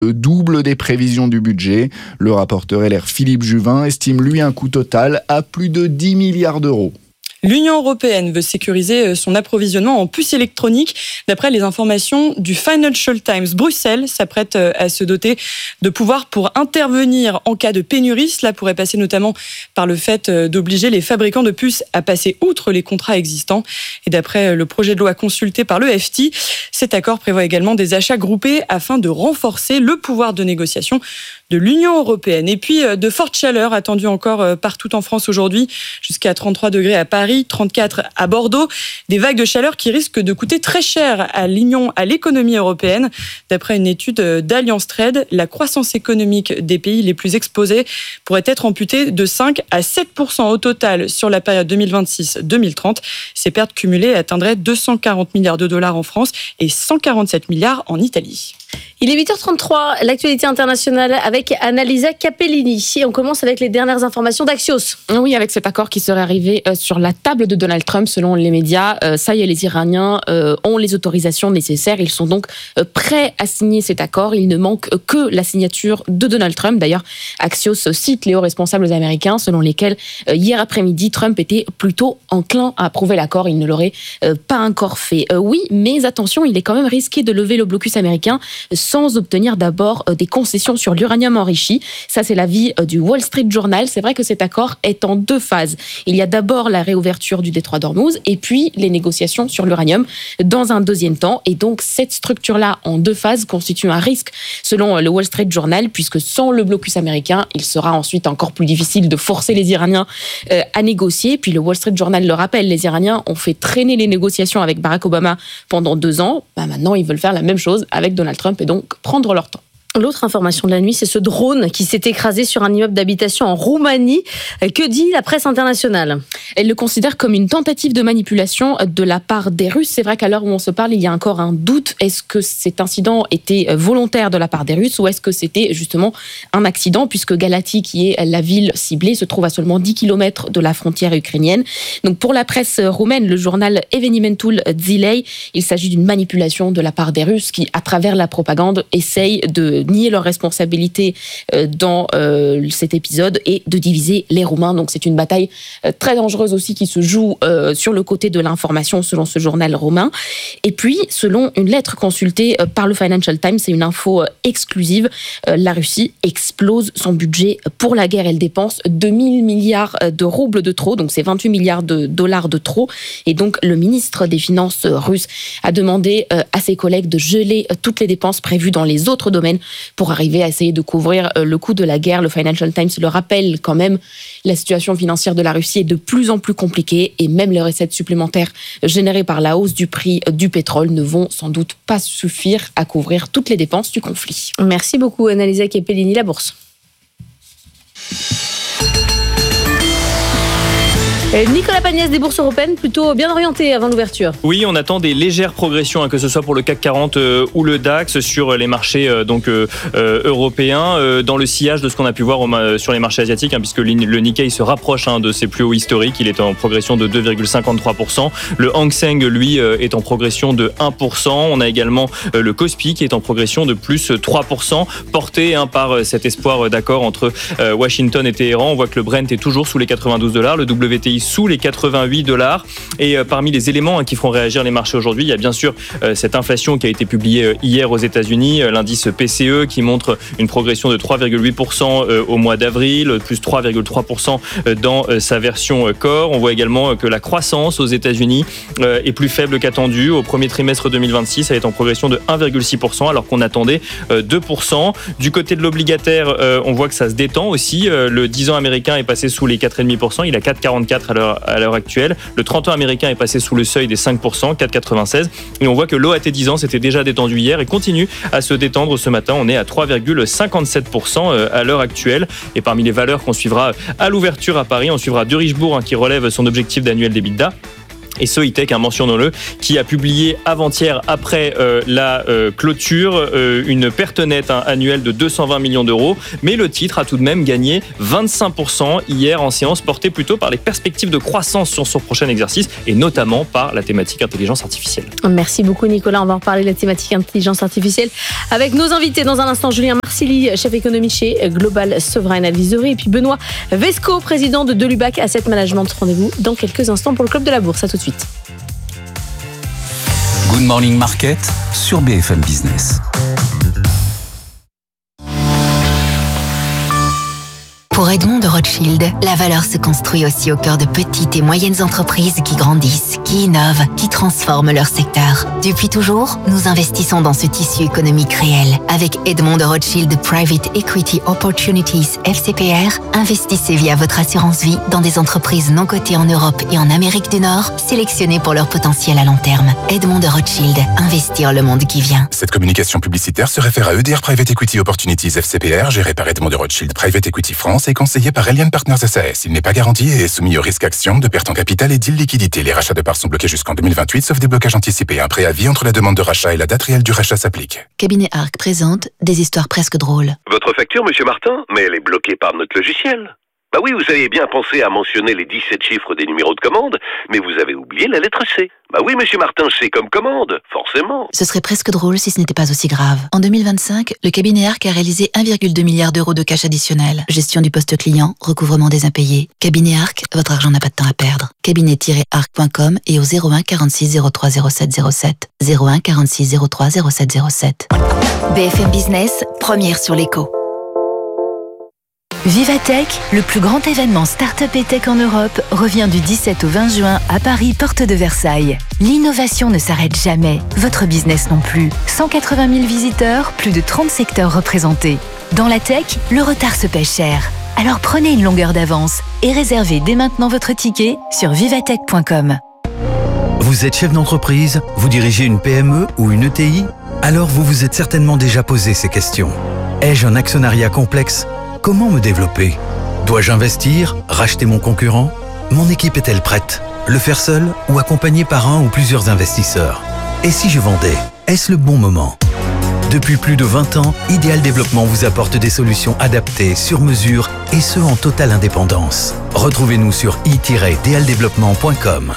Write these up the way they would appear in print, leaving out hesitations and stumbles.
le double des prévisions du budget. Le rapporteur LR Philippe Juvin estime lui un coût total à plus de 10 milliards d'euros. L'Union européenne veut sécuriser son approvisionnement en puces électroniques. D'après les informations du Financial Times, Bruxelles s'apprête à se doter de pouvoirs pour intervenir en cas de pénurie. Cela pourrait passer notamment par le fait d'obliger les fabricants de puces à passer outre les contrats existants. Et d'après le projet de loi consulté par le FT, cet accord prévoit également des achats groupés afin de renforcer le pouvoir de négociation de l'Union européenne. Et puis, de fortes chaleurs attendues encore partout en France aujourd'hui, jusqu'à 33 degrés à Paris, 34 à Bordeaux. Des vagues de chaleur qui risquent de coûter très cher à l'économie européenne. D'après une étude d'Alliance Trade, la croissance économique des pays les plus exposés pourrait être amputée de 5 à 7% au total sur la période 2026-2030. Ces pertes cumulées atteindraient 240 milliards de dollars en France et 147 milliards en Italie. Il est 8h33, l'actualité internationale avec Annalisa Capellini. Et on commence avec les dernières informations d'Axios. Oui, avec cet accord qui serait arrivé sur la table de Donald Trump, selon les médias. Ça y est, les Iraniens ont les autorisations nécessaires. Ils sont donc prêts à signer cet accord. Il ne manque que la signature de Donald Trump. D'ailleurs, Axios cite les hauts responsables américains, selon lesquels hier après-midi, Trump était plutôt enclin à approuver l'accord. Il ne l'aurait pas encore fait. Oui, mais attention, il est quand même risqué de lever le blocus américain sans obtenir d'abord des concessions sur l'uranium enrichi. Ça, c'est l'avis du Wall Street Journal. C'est vrai que cet accord est en deux phases. Il y a d'abord la réouverture du détroit d'Ormuz et puis les négociations sur l'uranium dans un deuxième temps. Et donc, cette structure-là, en deux phases, constitue un risque, selon le Wall Street Journal, puisque sans le blocus américain, il sera ensuite encore plus difficile de forcer les Iraniens à négocier. Puis le Wall Street Journal le rappelle, les Iraniens ont fait traîner les négociations avec Barack Obama pendant 2 ans. Maintenant, ils veulent faire la même chose avec Donald Trump et donc prendre leur temps. L'autre information de la nuit, c'est ce drone qui s'est écrasé sur un immeuble d'habitation en Roumanie. Que dit la presse internationale ? Elle le considère comme une tentative de manipulation de la part des Russes. C'est vrai qu'à l'heure où on se parle, il y a encore un doute. Est-ce que cet incident était volontaire de la part des Russes ou est-ce que c'était justement un accident, puisque Galati, qui est la ville ciblée, se trouve à seulement 10 km de la frontière ukrainienne. Donc pour la presse roumaine, le journal Evenimentul Zilei, il s'agit d'une manipulation de la part des Russes qui, à travers la propagande, essayent de nier leur responsabilité dans cet épisode et de diviser les Roumains. Donc c'est une bataille très dangereuse aussi qui se joue sur le côté de l'information selon ce journal roumain. Et puis, selon une lettre consultée par le Financial Times, c'est une info exclusive, la Russie explose son budget pour la guerre. Elle dépense 2000 milliards de roubles de trop, donc c'est 28 milliards de dollars de trop. Et donc le ministre des Finances russe a demandé à ses collègues de geler toutes les dépenses prévues dans les autres domaines pour arriver à essayer de couvrir le coût de la guerre. Le Financial Times le rappelle quand même, la situation financière de la Russie est de plus en plus compliquée et même les recettes supplémentaires générées par la hausse du prix du pétrole ne vont sans doute pas suffire à couvrir toutes les dépenses du conflit. Merci beaucoup Annalisa Capellini, la Bourse. Nicolas Pagnès des bourses européennes, plutôt bien orienté avant l'ouverture. Oui, on attend des légères progressions, que ce soit pour le CAC 40 ou le DAX sur les marchés européens, dans le sillage de ce qu'on a pu voir sur les marchés asiatiques, puisque le Nikkei se rapproche de ses plus hauts historiques. Il est en progression de 2,53%. Le Hang Seng, lui, est en progression de 1%. On a également le Kospi qui est en progression de plus 3%, porté par cet espoir d'accord entre Washington et Téhéran. On voit que le Brent est toujours sous les $92, le WTI sous les $88. Et parmi les éléments qui feront réagir les marchés aujourd'hui, il y a bien sûr cette inflation qui a été publiée hier aux États-Unis, l'indice PCE qui montre une progression de 3,8% au mois d'avril, plus 3,3% dans sa version core. On voit également que la croissance aux États-Unis est plus faible qu'attendue. Au premier trimestre 2026, elle est en progression de 1,6% alors qu'on attendait 2%. Du côté de l'obligataire, on voit que ça se détend aussi. Le 10 ans américain est passé sous les 4,5%, il a 4,44 à l'heure actuelle. Le 30 ans américain est passé sous le seuil des 5%, 4,96. Et on voit que l'OAT 10 ans s'était déjà détendu hier et continue à se détendre ce matin. On est à 3,57% à l'heure actuelle. Et parmi les valeurs qu'on suivra à l'ouverture à Paris, on suivra Derichebourg qui relève son objectif d'annuel d'EBITDA. Et Soitec, mentionnons-le, qui a publié avant-hier, après la clôture, une perte nette annuelle de 220 millions d'euros. Mais le titre a tout de même gagné 25% hier en séance, porté plutôt par les perspectives de croissance sur son prochain exercice et notamment par la thématique intelligence artificielle. Merci beaucoup Nicolas, on va en reparler de la thématique intelligence artificielle avec nos invités dans un instant. Julien Marsili, chef économie chez Global Sovereign Advisory, et puis Benoît Vesco, président de Delubac Asset Management. Rendez-vous dans quelques instants pour le Club de la Bourse. À tout de suite. Good Morning Market sur BFM Business. Pour Edmond de Rothschild, la valeur se construit aussi au cœur de petites et moyennes entreprises qui grandissent, qui innovent, qui transforment leur secteur. Depuis toujours, nous investissons dans ce tissu économique réel. Avec Edmond de Rothschild Private Equity Opportunities FCPR, investissez via votre assurance vie dans des entreprises non cotées en Europe et en Amérique du Nord, sélectionnées pour leur potentiel à long terme. Edmond de Rothschild, investir le monde qui vient. Cette communication publicitaire se réfère à EDR Private Equity Opportunities FCPR, géré par Edmond de Rothschild Private Equity France et conseillé par Elian Partners SAS. Il n'est pas garanti et est soumis au risque action, de perte en capital et d'illiquidité. Les rachats de parts sont bloqués jusqu'en 2028, sauf déblocage anticipé. Un préavis entre la demande de rachat et la date réelle du rachat s'applique. Cabinet Arc présente des histoires presque drôles. Votre facture, monsieur Martin? Mais elle est bloquée par notre logiciel. Bah oui, vous avez bien pensé à mentionner les 17 chiffres des numéros de commande, mais vous avez oublié la lettre C. Bah oui, monsieur Martin, C comme commande, forcément. Ce serait presque drôle si ce n'était pas aussi grave. En 2025, le cabinet Arc a réalisé 1,2 milliard d'euros de cash additionnel. Gestion du poste client, recouvrement des impayés. Cabinet Arc, votre argent n'a pas de temps à perdre. Cabinet-arc.com et au 01 46 03 07 07. 01 46 03 07 07. BFM Business, première sur l'écho. Vivatech, le plus grand événement Start-up et Tech en Europe, revient du 17 au 20 juin à Paris, porte de Versailles. L'innovation ne s'arrête jamais, votre business non plus. 180 000 visiteurs, plus de 30 secteurs représentés. Dans la tech, le retard se paie cher. Alors prenez une longueur d'avance et réservez dès maintenant votre ticket sur vivatech.com. Vous êtes chef d'entreprise, vous dirigez une PME ou une ETI? Alors vous vous êtes certainement déjà posé ces questions. Ai-je un actionnariat complexe? Comment me développer? Dois-je investir? Racheter mon concurrent? Mon équipe est-elle prête? Le faire seul ou accompagné par un ou plusieurs investisseurs? Et si je vendais? Est-ce le bon moment? Depuis plus de 20 ans, Ideal Développement vous apporte des solutions adaptées, sur mesure et ce en totale indépendance. Retrouvez-nous sur i-dealdevelopment.com.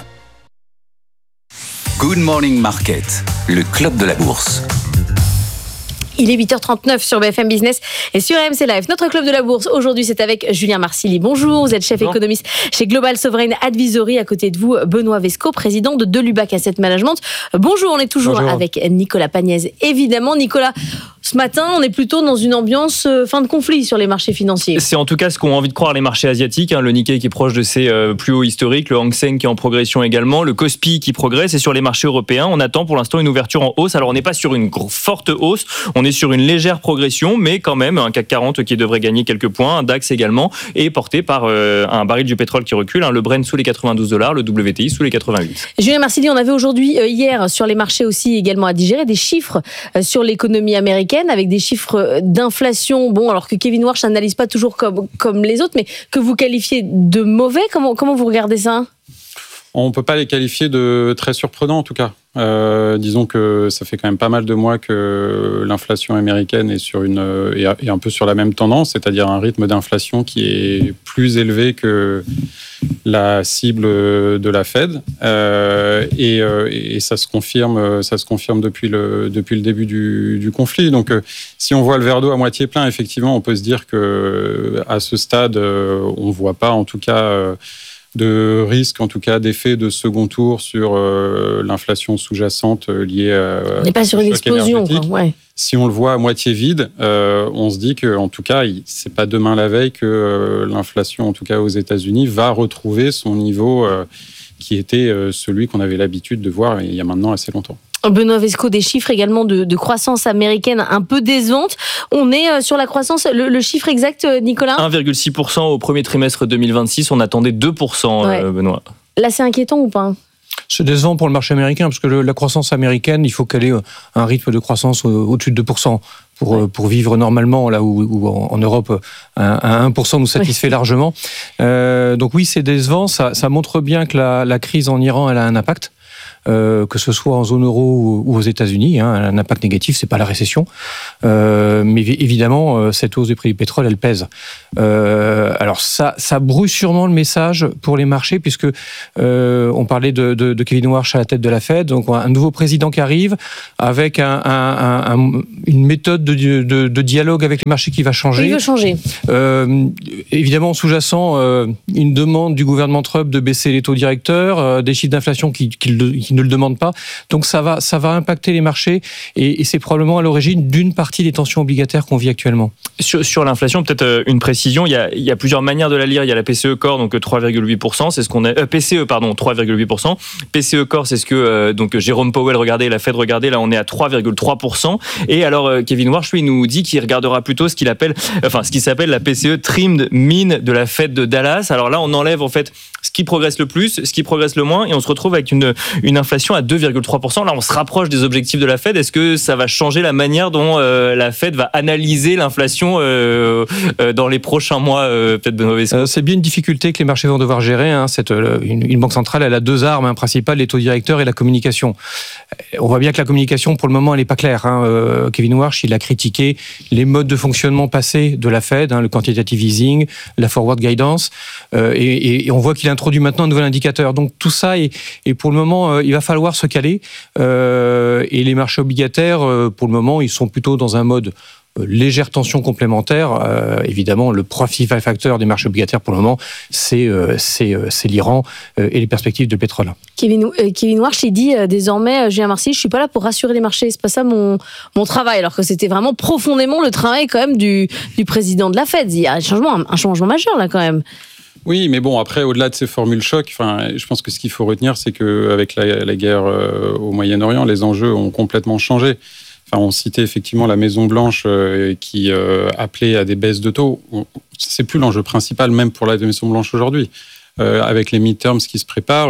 Good Morning Market, le Club de la Bourse. Il est 8h39 sur BFM Business et sur AMC Live. Notre Club de la Bourse, aujourd'hui, c'est avec Julien Marsili. Bonjour, vous êtes chef économiste chez Global Sovereign Advisory. À côté de vous, Benoît Vesco, président de Delubac Asset Management. Bonjour, on est toujours avec Nicolas Pagnès. Évidemment, Nicolas, ce matin, on est plutôt dans une ambiance fin de conflit sur les marchés financiers. C'est en tout cas ce qu'ont envie de croire les marchés asiatiques. Le Nikkei qui est proche de ses plus hauts historiques, le Hang Seng qui est en progression également, le Kospi qui progresse. Et sur les marchés européens, on attend pour l'instant une ouverture en hausse. Alors on n'est pas sur une forte hausse, on est sur une légère progression, mais quand même un CAC 40 qui devrait gagner quelques points, un DAX également, et porté par un baril du pétrole qui recule, le Brent sous les $92, le WTI sous les 88. Julien Marsili, on avait aujourd'hui, hier, sur les marchés aussi également à digérer, des chiffres sur l'économie américaine, avec des chiffres d'inflation, bon, alors que Kevin Warsh n'analyse pas toujours comme les autres, mais que vous qualifiez de mauvais. Comment vous regardez ça ? On ne peut pas les qualifier de très surprenants, en tout cas. Disons que ça fait quand même pas mal de mois que l'inflation américaine est un peu sur la même tendance, c'est-à-dire un rythme d'inflation qui est plus élevé que la cible de la Fed, et ça se confirme depuis le début du conflit. Donc, si on voit le verre d'eau à moitié plein, effectivement, on peut se dire que à ce stade, on voit pas, en tout cas, de risque, en tout cas d'effet de second tour sur l'inflation sous-jacente liée à... On n'est pas sur une explosion, quoi, ouais. Si on le voit à moitié vide, on se dit que, en tout cas, c'est pas demain la veille que l'inflation, en tout cas aux États-Unis, va retrouver son niveau qui était celui qu'on avait l'habitude de voir il y a maintenant assez longtemps. Benoît Vesco, des chiffres également de croissance américaine un peu décevantes. On est sur la croissance, le chiffre exact, Nicolas ? 1,6% au premier trimestre 2026, on attendait 2%, ouais. Benoît. Là, c'est inquiétant ou pas ? C'est décevant pour le marché américain, parce que la croissance américaine, il faut qu'elle ait un rythme de croissance au-dessus de 2%. pour vivre normalement, là où en Europe, un 1% nous satisfait largement. Donc oui, c'est décevant. Ça montre bien que la crise en Iran, elle a un impact. Que ce soit en zone euro ou aux États-Unis, un impact négatif, c'est pas la récession, mais évidemment cette hausse du prix du pétrole, elle pèse. Alors ça brouille sûrement le message pour les marchés, puisque on parlait de Kevin Warsh à la tête de la Fed, donc un nouveau président qui arrive avec une méthode de dialogue avec les marchés qui va changer. Il veut changer. Évidemment, sous-jacent, une demande du gouvernement Trump de baisser les taux directeurs, des chiffres d'inflation qui ne le demandent pas. Donc ça va impacter les marchés et c'est probablement à l'origine d'une partie des tensions obligataires qu'on vit actuellement. Sur l'inflation, peut-être une précision, il y a plusieurs manières de la lire. Il y a la PCE Core, donc 3,8%, c'est ce qu'on a PCE pardon, 3,8%. PCE Core, c'est ce que donc Jérôme Powell regardait, la Fed regardait, là on est à 3,3%. Et alors Kevin Warsh lui nous dit qu'il regardera plutôt ce qui s'appelle la PCE Trimmed Mean de la Fed de Dallas. Alors là on enlève en fait ce qui progresse le plus, ce qui progresse le moins, et on se retrouve avec une inflation à 2,3%. Là, on se rapproche des objectifs de la Fed. Est-ce que ça va changer la manière dont la Fed va analyser l'inflation dans les prochains mois, peut-être Benoît Vesco? C'est bien une difficulté que les marchés vont devoir gérer. Une banque centrale, elle a deux armes principales, les taux directeurs et la communication. On voit bien que la communication, pour le moment, elle n'est pas claire. Kevin Warsh, il a critiqué les modes de fonctionnement passés de la Fed, le quantitative easing, la forward guidance, et on voit qu'il introduit maintenant un nouvel indicateur. Donc tout ça, et pour le moment, il va falloir se caler. Et les marchés obligataires, pour le moment, ils sont plutôt dans un mode légère tension complémentaire. Évidemment, le principal facteur des marchés obligataires pour le moment, c'est l'Iran et les perspectives de pétrole. Kevin Warsh, il dit désormais, Julien Marcy, je suis pas là pour rassurer les marchés, c'est pas ça mon travail, alors que c'était vraiment profondément le travail quand même du président de la Fed. Il y a un changement majeur là quand même. Oui, mais bon, après, au-delà de ces formules choc, je pense que ce qu'il faut retenir, c'est qu'avec la guerre au Moyen-Orient, les enjeux ont complètement changé. On citait effectivement la Maison-Blanche qui appelait à des baisses de taux. C'est plus l'enjeu principal, même pour la Maison-Blanche aujourd'hui. Avec les midterms qui se préparent,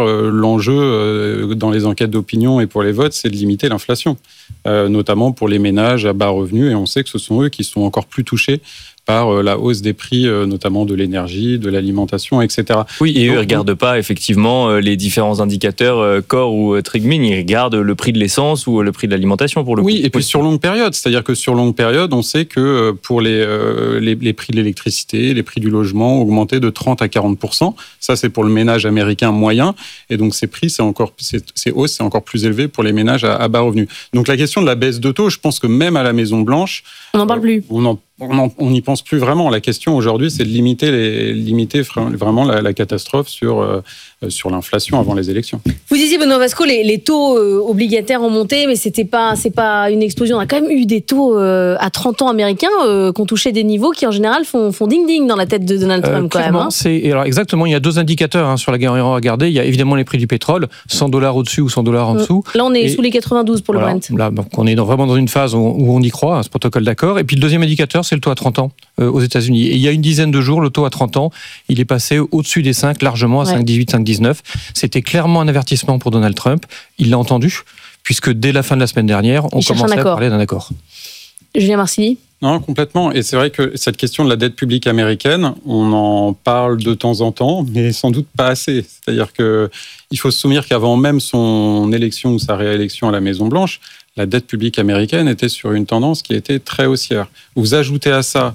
l'enjeu dans les enquêtes d'opinion et pour les votes, c'est de limiter l'inflation, notamment pour les ménages à bas revenus. Et on sait que ce sont eux qui sont encore plus touchés par la hausse des prix, notamment de l'énergie, de l'alimentation, etc. Oui, et eux ne regardent pas effectivement les différents indicateurs Core ou Trimmed, ils regardent le prix de l'essence ou le prix de l'alimentation pour le coup. Oui, et puis sur longue période, c'est-à-dire que sur longue période, on sait que pour les prix de l'électricité, les prix du logement ont augmenté de 30 à 40%. Ça, c'est pour le ménage américain moyen, et donc ces prix, ces hausses, c'est encore plus élevé pour les ménages à bas revenus. Donc la question de la baisse de taux, je pense que même à la Maison-Blanche, on n'en parle plus. On n'y pense plus vraiment. La question aujourd'hui, c'est de limiter vraiment la catastrophe sur l'inflation avant les élections. Vous disiez, Benoît Vesco, les taux obligataires ont monté, mais c'est pas une explosion. On a quand même eu des taux à 30 ans américains qui ont touché des niveaux qui en général font ding-ding dans la tête de Donald Trump quand même. Alors exactement, il y a deux indicateurs sur la guerre à regarder. Il y a évidemment les prix du pétrole, $100 au-dessus ou $100 en dessous. Là, on est sous les 92 pour le Brent. Là, donc on est vraiment dans une phase où on y croit, ce protocole d'accord. Et puis le deuxième indicateur, c'est le taux à 30 ans aux États-Unis. Et il y a une dizaine de jours, le taux à 30 ans, il est passé au-dessus des 5, largement à 5,18, 5,19. C'était clairement un avertissement pour Donald Trump. Il l'a entendu, puisque dès la fin de la semaine dernière, on commençait à parler d'un accord. Julien Marcilly ? Non, complètement. Et c'est vrai que cette question de la dette publique américaine, on en parle de temps en temps, mais sans doute pas assez. C'est-à-dire qu'il faut se souvenir qu'avant même son élection ou sa réélection à la Maison-Blanche, la dette publique américaine était sur une tendance qui était très haussière. Vous ajoutez à ça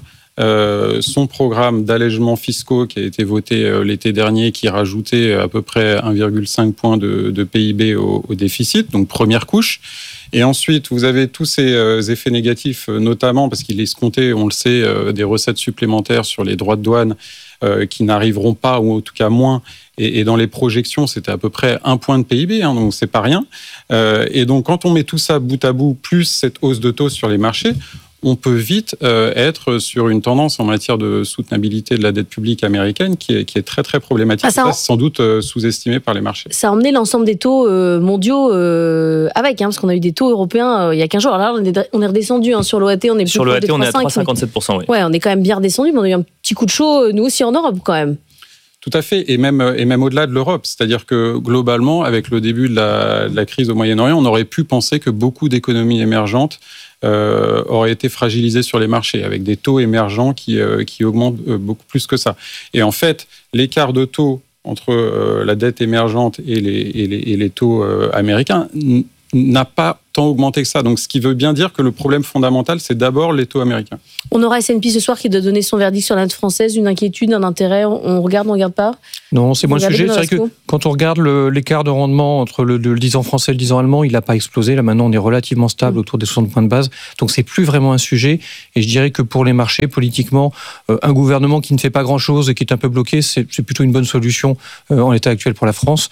son programme d'allègements fiscaux qui a été voté l'été dernier, qui rajoutait à peu près 1,5 point de PIB au déficit, donc première couche. Et ensuite, vous avez tous ces effets négatifs, notamment parce qu'il escomptait, on le sait, des recettes supplémentaires sur les droits de douane qui n'arriveront pas, ou en tout cas moins. Et dans les projections, c'était à peu près 1 point de PIB, donc c'est pas rien. Et donc, quand on met tout ça bout à bout, plus cette hausse de taux sur les marchés, on peut vite être sur une tendance en matière de soutenabilité de la dette publique américaine qui est très très problématique. Ça, c'est sans doute sous-estimé par les marchés. Ça a emmené l'ensemble des taux mondiaux avec, parce qu'on a eu des taux européens il y a 15 jours. Alors là, on est redescendu sur l'OAT, on est plus sur l'OAT, on est à 3,57%. Oui. Ouais, on est quand même bien redescendu, mais on a eu un petit coup de chaud, nous aussi en Europe quand même. Tout à fait, et même au-delà de l'Europe. C'est-à-dire que globalement, avec le début de la crise au Moyen-Orient, on aurait pu penser que beaucoup d'économies émergentes aurait été fragilisé sur les marchés, avec des taux émergents qui augmentent beaucoup plus que ça. Et en fait, l'écart de taux entre la dette émergente et les taux américains n'a pas tant augmenté que ça. Donc, ce qui veut bien dire que le problème fondamental, c'est d'abord les taux américains. On aura S&P ce soir qui doit donner son verdict sur la dette française, une inquiétude, un intérêt. On regarde pas? Non, c'est moins le sujet. C'est vrai que quand on regarde l'écart de rendement entre le 10 ans français et le 10 ans allemand, il n'a pas explosé. Là, maintenant, on est relativement stable autour des 60 points de base. Donc, c'est plus vraiment un sujet. Et je dirais que pour les marchés, politiquement, un gouvernement qui ne fait pas grand-chose et qui est un peu bloqué, c'est plutôt une bonne solution en l'état actuel pour la France.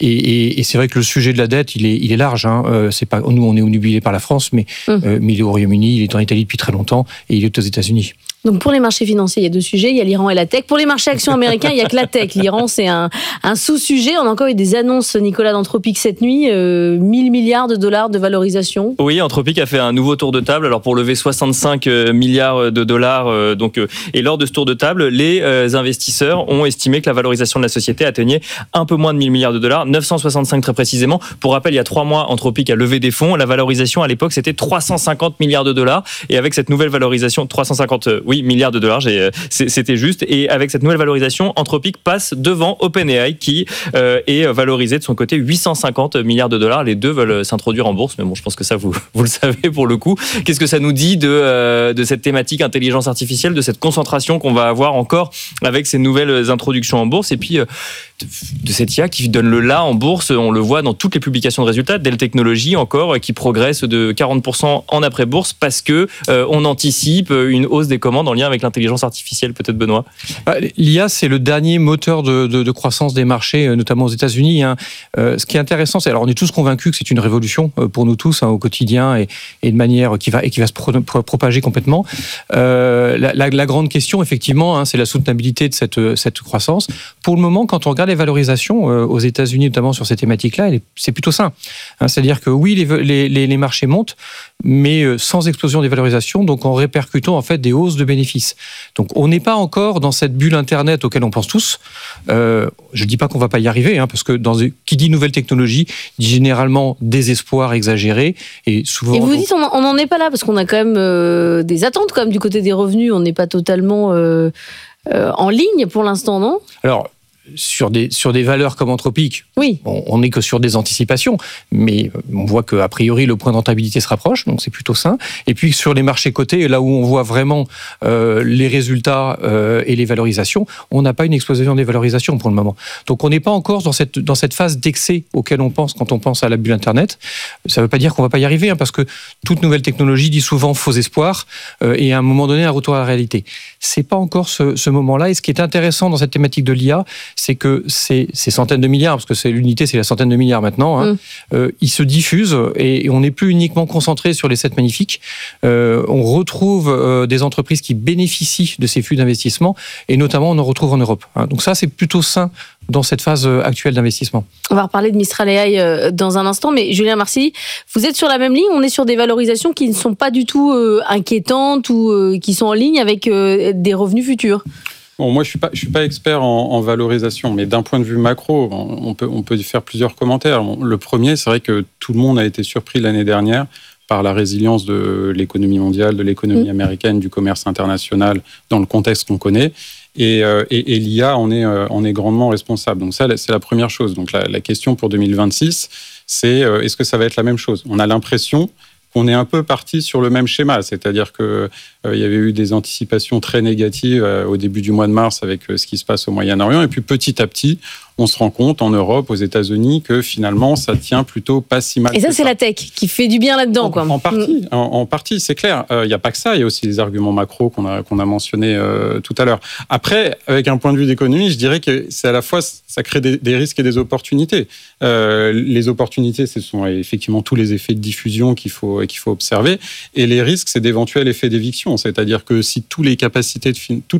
Et c'est vrai que le sujet de la dette, il est large. C'est pas, nous, on est obnubilé par la France, mais il est au Royaume-Uni, il est en Italie depuis très longtemps et il est aux États-Unis. Donc pour les marchés financiers, il y a deux sujets, il y a l'Iran et la tech. Pour les marchés actions américains, il n'y a que la tech. L'Iran, c'est un sous-sujet. On a encore eu des annonces, Nicolas, d'Anthropic cette nuit, 1 000 milliards de dollars de valorisation. Oui, Anthropic a fait un nouveau tour de table, alors pour lever 65 milliards de dollars. Et lors de ce tour de table, les investisseurs ont estimé que la valorisation de la société atteignait un peu moins de 1 000 milliards de dollars, 965 très précisément. Pour rappel, il y a 3 mois, Anthropic a levé des fonds. La valorisation à l'époque, c'était 350 milliards de dollars. Et avec cette nouvelle valorisation, 350 milliards de dollars, c'était juste. Et avec cette nouvelle valorisation, Anthropic passe devant OpenAI qui est valorisé de son côté 850 milliards de dollars. Les deux veulent s'introduire en bourse, mais bon, je pense que ça, vous le savez pour le coup. Qu'est-ce que ça nous dit de cette thématique intelligence artificielle, de cette concentration qu'on va avoir encore avec ces nouvelles introductions en bourse, et puis de cette IA qui donne le là en bourse? On le voit dans toutes les publications de résultats. Dell Technologies encore qui progresse de 40% en après-bourse parce que on anticipe une hausse des commandes en lien avec l'intelligence artificielle, peut-être Benoît. L'IA, c'est le dernier moteur de croissance des marchés, notamment aux États-Unis. Ce qui est intéressant, c'est, alors on est tous convaincus que c'est une révolution pour nous tous au quotidien et de manière qui va se propager complètement. La grande question, effectivement, c'est la soutenabilité de cette croissance. Pour le moment, quand on regarde les valorisations aux États-Unis, notamment sur ces thématiques-là, c'est plutôt sain. C'est-à-dire que oui, les marchés montent, mais sans explosion des valorisations, donc en répercutant en fait des hausses de bénéfices. Donc on n'est pas encore dans cette bulle Internet auquel on pense tous. Je ne dis pas qu'on ne va pas y arriver, parce que qui dit nouvelle technologie dit généralement désespoir exagéré. Et souvent. Et vous dites on n'en est pas là, parce qu'on a quand même des attentes quand même du côté des revenus. On n'est pas totalement en ligne pour l'instant, non ? Alors, sur des valeurs comme Anthropic, oui. On n'est que sur des anticipations, mais on voit qu'a priori le point de rentabilité se rapproche, donc c'est plutôt sain. Et puis sur les marchés cotés, là où on voit vraiment les résultats et les valorisations, on n'a pas une explosion des valorisations pour le moment. Donc on n'est pas encore dans cette phase d'excès auquel on pense quand on pense à la bulle Internet. Ça ne veut pas dire qu'on ne va pas y arriver, parce que toute nouvelle technologie dit souvent faux espoir et à un moment donné un retour à la réalité. C'est pas encore ce moment-là. Et ce qui est intéressant dans cette thématique de l'IA, c'est que ces centaines de milliards, parce que l'unité, c'est la centaine de milliards maintenant, ils se diffusent et on n'est plus uniquement concentré sur les 7 magnifiques. On retrouve des entreprises qui bénéficient de ces flux d'investissement et notamment on en retrouve en Europe. Donc ça, c'est plutôt sain dans cette phase actuelle d'investissement. On va reparler de Mistral AI dans un instant, mais Julien Marcilly, vous êtes sur la même ligne, on est sur des valorisations qui ne sont pas du tout inquiétantes ou qui sont en ligne avec des revenus futurs. Bon, moi, je suis pas expert en valorisation, mais d'un point de vue macro, on peut faire plusieurs commentaires. Le premier, c'est vrai que tout le monde a été surpris l'année dernière par la résilience de l'économie mondiale, de l'économie américaine, du commerce international, dans le contexte qu'on connaît. Et l'IA en est grandement responsable. Donc ça, c'est la première chose. Donc la question pour 2026, c'est est-ce que ça va être la même chose ? On a l'impression qu'on est un peu parti sur le même schéma, c'est-à-dire que il y avait eu des anticipations très négatives au début du mois de mars avec ce qui se passe au Moyen-Orient, et puis petit à petit, on se rend compte en Europe, aux États-Unis, que finalement, ça tient plutôt pas si mal. Et ça, c'est la tech qui fait du bien là-dedans, quoi. En partie, c'est clair. Il n'y a pas que ça, il y a aussi les arguments macro qu'on a mentionnés tout à l'heure. Après, avec un point de vue d'économie, je dirais que c'est à la fois, ça crée des risques et des opportunités. Les opportunités, ce sont effectivement tous les effets de diffusion qu'il faut observer, et les risques, c'est d'éventuels effets d'éviction. C'est-à-dire que si toutes les capacités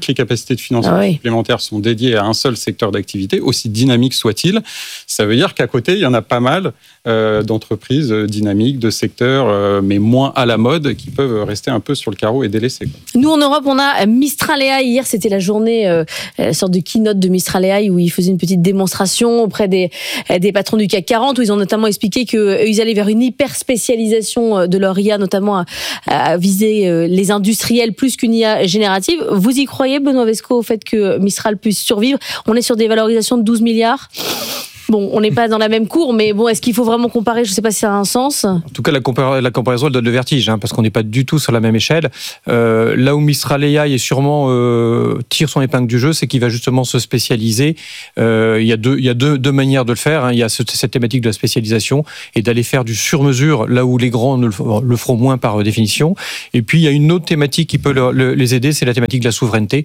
de financement supplémentaires sont dédiées à un seul secteur d'activité, aussi dynamique soit-il, ça veut dire qu'à côté, il y en a pas mal d'entreprises dynamiques, de secteurs, mais moins à la mode, qui peuvent rester un peu sur le carreau et délaissés. Nous, en Europe, on a Mistral AI. Hier, c'était la journée, sorte de keynote de Mistral AI, où ils faisaient une petite démonstration auprès des patrons du CAC 40, où ils ont notamment expliqué qu'ils allaient vers une hyper spécialisation de leur IA, notamment à viser les industriels plus qu'une IA générative. Vous y croyez, Benoît Vesco, au fait que Mistral puisse survivre? On est sur des valorisations de 12 milliards. Bon, on n'est pas dans la même cour, mais bon, est-ce qu'il faut vraiment comparer? Je ne sais pas si ça a un sens. En tout cas, la comparaison, elle donne le vertige, parce qu'on n'est pas du tout sur la même échelle. Là où Mistral AI est sûrement tire son épingle du jeu, c'est qu'il va justement se spécialiser. Il y a deux manières de le faire. Il y a cette thématique de la spécialisation et d'aller faire du sur-mesure là où les grands le feront moins par définition. Et puis, il y a une autre thématique qui peut les aider, c'est la thématique de la souveraineté.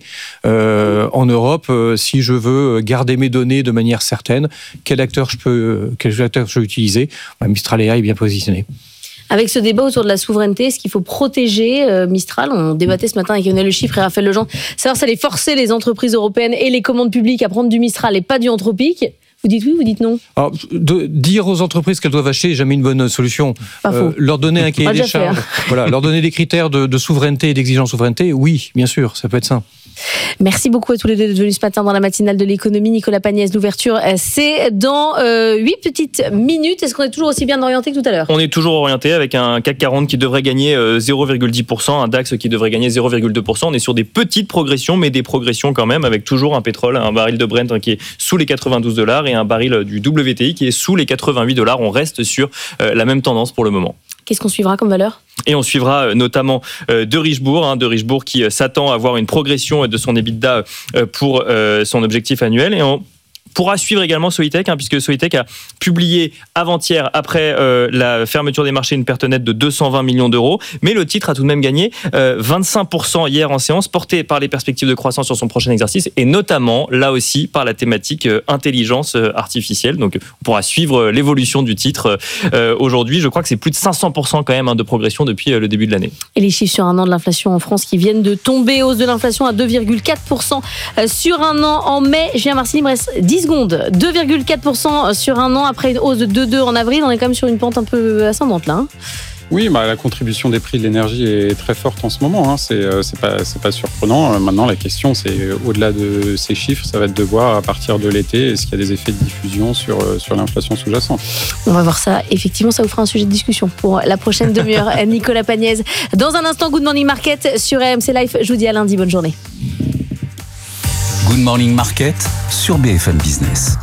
En Europe, si je veux garder mes données de manière certaine, quel acteur je peux utiliser? Mistral AI est bien positionné. Avec ce débat autour de la souveraineté, est-ce qu'il faut protéger Mistral? On débattait ce matin avec Lionel Le Chiffre et Raphaël Legendre. Savoir si allait forcer les entreprises européennes et les commandes publiques à prendre du Mistral et pas du Anthropic. Vous dites oui, vous dites non? Alors, dire aux entreprises qu'elles doivent acheter n'est jamais une bonne solution. Leur donner un cahier des charges, leur donner des critères de souveraineté et d'exigence souveraineté, oui, bien sûr, ça peut être ça. Merci beaucoup à tous les deux d'être venus ce matin dans la matinale de l'économie. Nicolas Pagnès, l'ouverture, c'est dans 8 petites minutes. Est-ce qu'on est toujours aussi bien orienté que tout à l'heure? On est toujours orienté avec un CAC 40 qui devrait gagner 0,10%, un DAX qui devrait gagner 0,2%. On est sur des petites progressions, mais des progressions quand même, avec toujours un pétrole, un baril de Brent qui est sous les $92 et un baril du WTI qui est sous les $88. On reste sur la même tendance pour le moment. Qu'est-ce qu'on suivra comme valeur? Et on suivra notamment de Richebourg qui s'attend à avoir une progression de son EBITDA pour son objectif annuel. Et on pourra suivre également Soitec, puisque Soitec a publié avant-hier, après la fermeture des marchés, une perte nette de 220 millions d'euros. Mais le titre a tout de même gagné 25% hier en séance, porté par les perspectives de croissance sur son prochain exercice, et notamment, là aussi, par la thématique intelligence artificielle. Donc, on pourra suivre l'évolution du titre aujourd'hui. Je crois que c'est plus de 500% quand même de progression depuis le début de l'année. Et les chiffres sur un an de l'inflation en France qui viennent de tomber, hausse de l'inflation à 2,4% sur un an en mai. Julien Marcilly, il me reste 10 secondes. 2,4% sur un an après une hausse de 2,2 en avril. On est quand même sur une pente un peu ascendante là. Oui, la contribution des prix de l'énergie est très forte en ce moment. C'est pas surprenant. Maintenant, la question, c'est au-delà de ces chiffres, ça va être de voir à partir de l'été, est-ce qu'il y a des effets de diffusion sur l'inflation sous-jacente. On va voir ça. Effectivement, ça vous fera un sujet de discussion pour la prochaine demi-heure. Nicolas Pagnès. Dans un instant, Good Morning Market sur RMC Live. Je vous dis à lundi. Bonne journée. Good Morning Market sur BFM Business.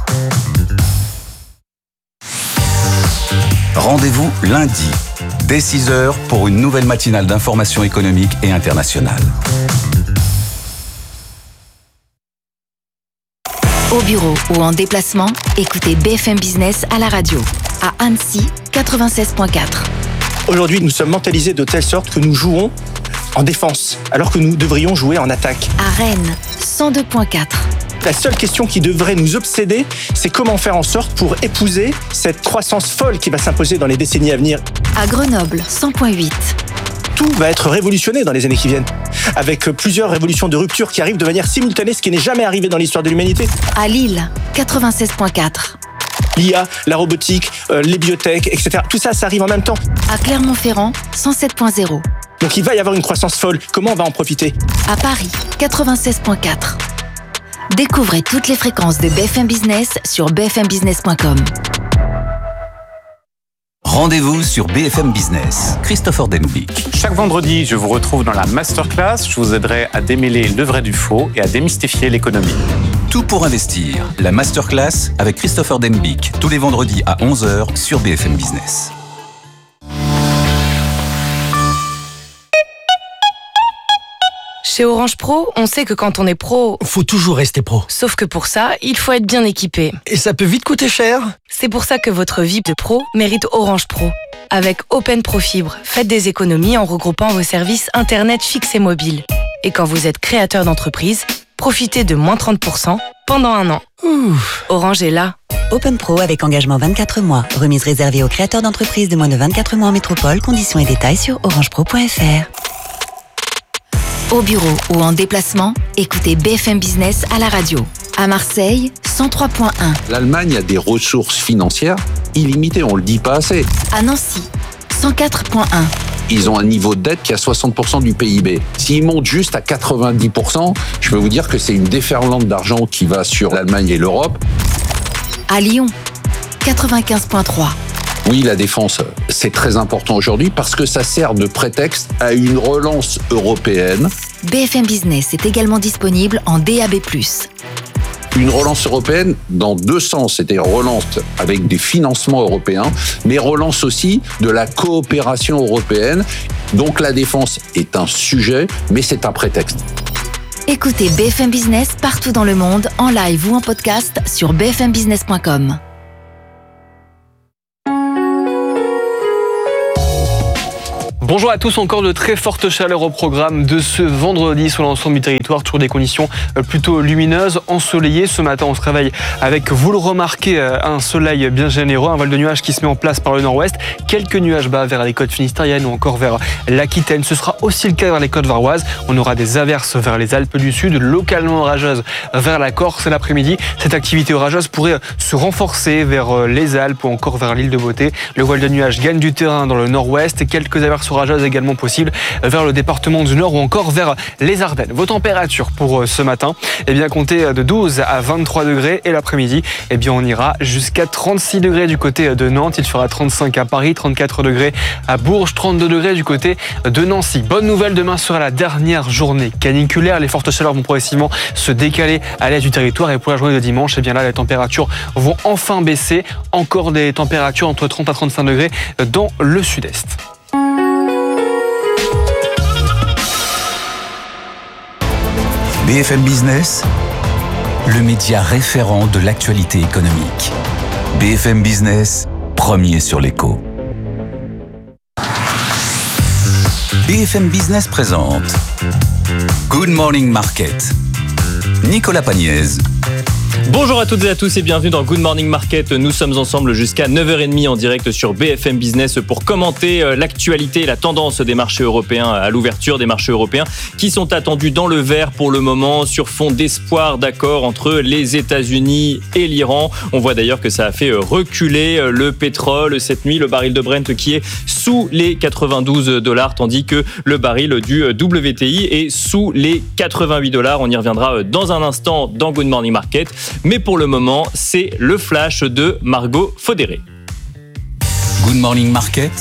Rendez-vous lundi, dès 6h, pour une nouvelle matinale d'information économique et internationale. Au bureau ou en déplacement, écoutez BFM Business à la radio. À Annecy, 96.4. Aujourd'hui, nous sommes mentalisés de telle sorte que nous jouons en défense, alors que nous devrions jouer en attaque. À Rennes, 102.4. La seule question qui devrait nous obséder, c'est comment faire en sorte pour épouser cette croissance folle qui va s'imposer dans les décennies à venir. À Grenoble, 100.8. Tout va être révolutionné dans les années qui viennent, avec plusieurs révolutions de rupture qui arrivent de manière simultanée, ce qui n'est jamais arrivé dans l'histoire de l'humanité. À Lille, 96.4. L'IA, la robotique, les biotech, etc. Tout ça, ça arrive en même temps. À Clermont-Ferrand, 107.0. Donc il va y avoir une croissance folle. Comment on va en profiter? À Paris, 96.4. Découvrez toutes les fréquences de BFM Business sur bfmbusiness.com. Rendez-vous sur BFM Business. Christopher Denbick. Chaque vendredi, je vous retrouve dans la Masterclass. Je vous aiderai à démêler le vrai du faux et à démystifier l'économie. Tout pour investir. La Masterclass avec Christopher Denbick. Tous les vendredis à 11h sur BFM Business. Chez Orange Pro, on sait que quand on est pro, faut toujours rester pro. Sauf que pour ça, il faut être bien équipé. Et ça peut vite coûter cher. C'est pour ça que votre vie de pro mérite Orange Pro. Avec Open Pro Fibre, faites des économies en regroupant vos services Internet fixe et mobile. Et quand vous êtes créateur d'entreprise, profitez de moins 30% pendant un an. Orange est là. Open Pro avec engagement 24 mois. Remise réservée aux créateurs d'entreprises de moins de 24 mois en métropole. Conditions et détails sur orangepro.fr. Au bureau ou en déplacement, écoutez BFM Business à la radio. À Marseille, 103.1. L'Allemagne a des ressources financières illimité, on le dit pas assez. À Nancy, 104,1. Ils ont un niveau de dette qui est à 60% du PIB. S'ils montent juste à 90%, je peux vous dire que c'est une déferlante d'argent qui va sur l'Allemagne et l'Europe. À Lyon, 95,3. Oui, la défense, c'est très important aujourd'hui parce que ça sert de prétexte à une relance européenne. BFM Business est également disponible en DAB+. Une relance européenne dans deux sens, c'est-à-dire relance avec des financements européens, mais relance aussi de la coopération européenne. Donc la défense est un sujet, mais c'est un prétexte. Écoutez BFM Business partout dans le monde, en live ou en podcast sur bfmbusiness.com. Bonjour à tous, encore de très fortes chaleurs au programme de ce vendredi sur l'ensemble du territoire, toujours des conditions plutôt lumineuses, ensoleillées. Ce matin, on se réveille avec, vous le remarquez, un soleil bien généreux, un val de nuages qui se met en place par le nord-ouest, quelques nuages bas vers les côtes finistériennes ou encore vers l'Aquitaine. Ce sera aussi le cas vers les côtes varoises. On aura des averses vers les Alpes du Sud, localement orageuses vers la Corse l'après-midi. Cette activité orageuse pourrait se renforcer vers les Alpes ou encore vers l'île de Beauté. Le voile de nuages gagne du terrain dans le nord-ouest et quelques averses orageuses également possibles vers le département du Nord ou encore vers les Ardennes. Vos températures pour ce matin, comptez de 12 à 23 degrés et l'après-midi, on ira jusqu'à 36 degrés du côté de Nantes. Il fera 35 à Paris, 34 degrés à Bourges, 32 degrés du côté de Nancy. Bonne nouvelle, demain sera la dernière journée caniculaire. Les fortes chaleurs vont progressivement se décaler à l'est du territoire et pour la journée de dimanche, là, les températures vont enfin baisser. Encore des températures entre 30 à 35 degrés dans le sud-est. BFM Business, le média référent de l'actualité économique. BFM Business, premier sur l'écho. BFM Business présente Good Morning Market. Nicolas Pagnès. Bonjour à toutes et à tous et bienvenue dans Good Morning Market. Nous sommes ensemble jusqu'à 9h30 en direct sur BFM Business pour commenter l'actualité et la tendance des marchés européens à l'ouverture des marchés européens qui sont attendus dans le vert pour le moment sur fond d'espoir d'accord entre les États-Unis et l'Iran. On voit d'ailleurs que ça a fait reculer le pétrole cette nuit, le baril de Brent qui est sous les $92 tandis que le baril du WTI est sous les $88. On y reviendra dans un instant dans Good Morning Market. Mais pour le moment, c'est le flash de Margot Faudéré. Good Morning Market,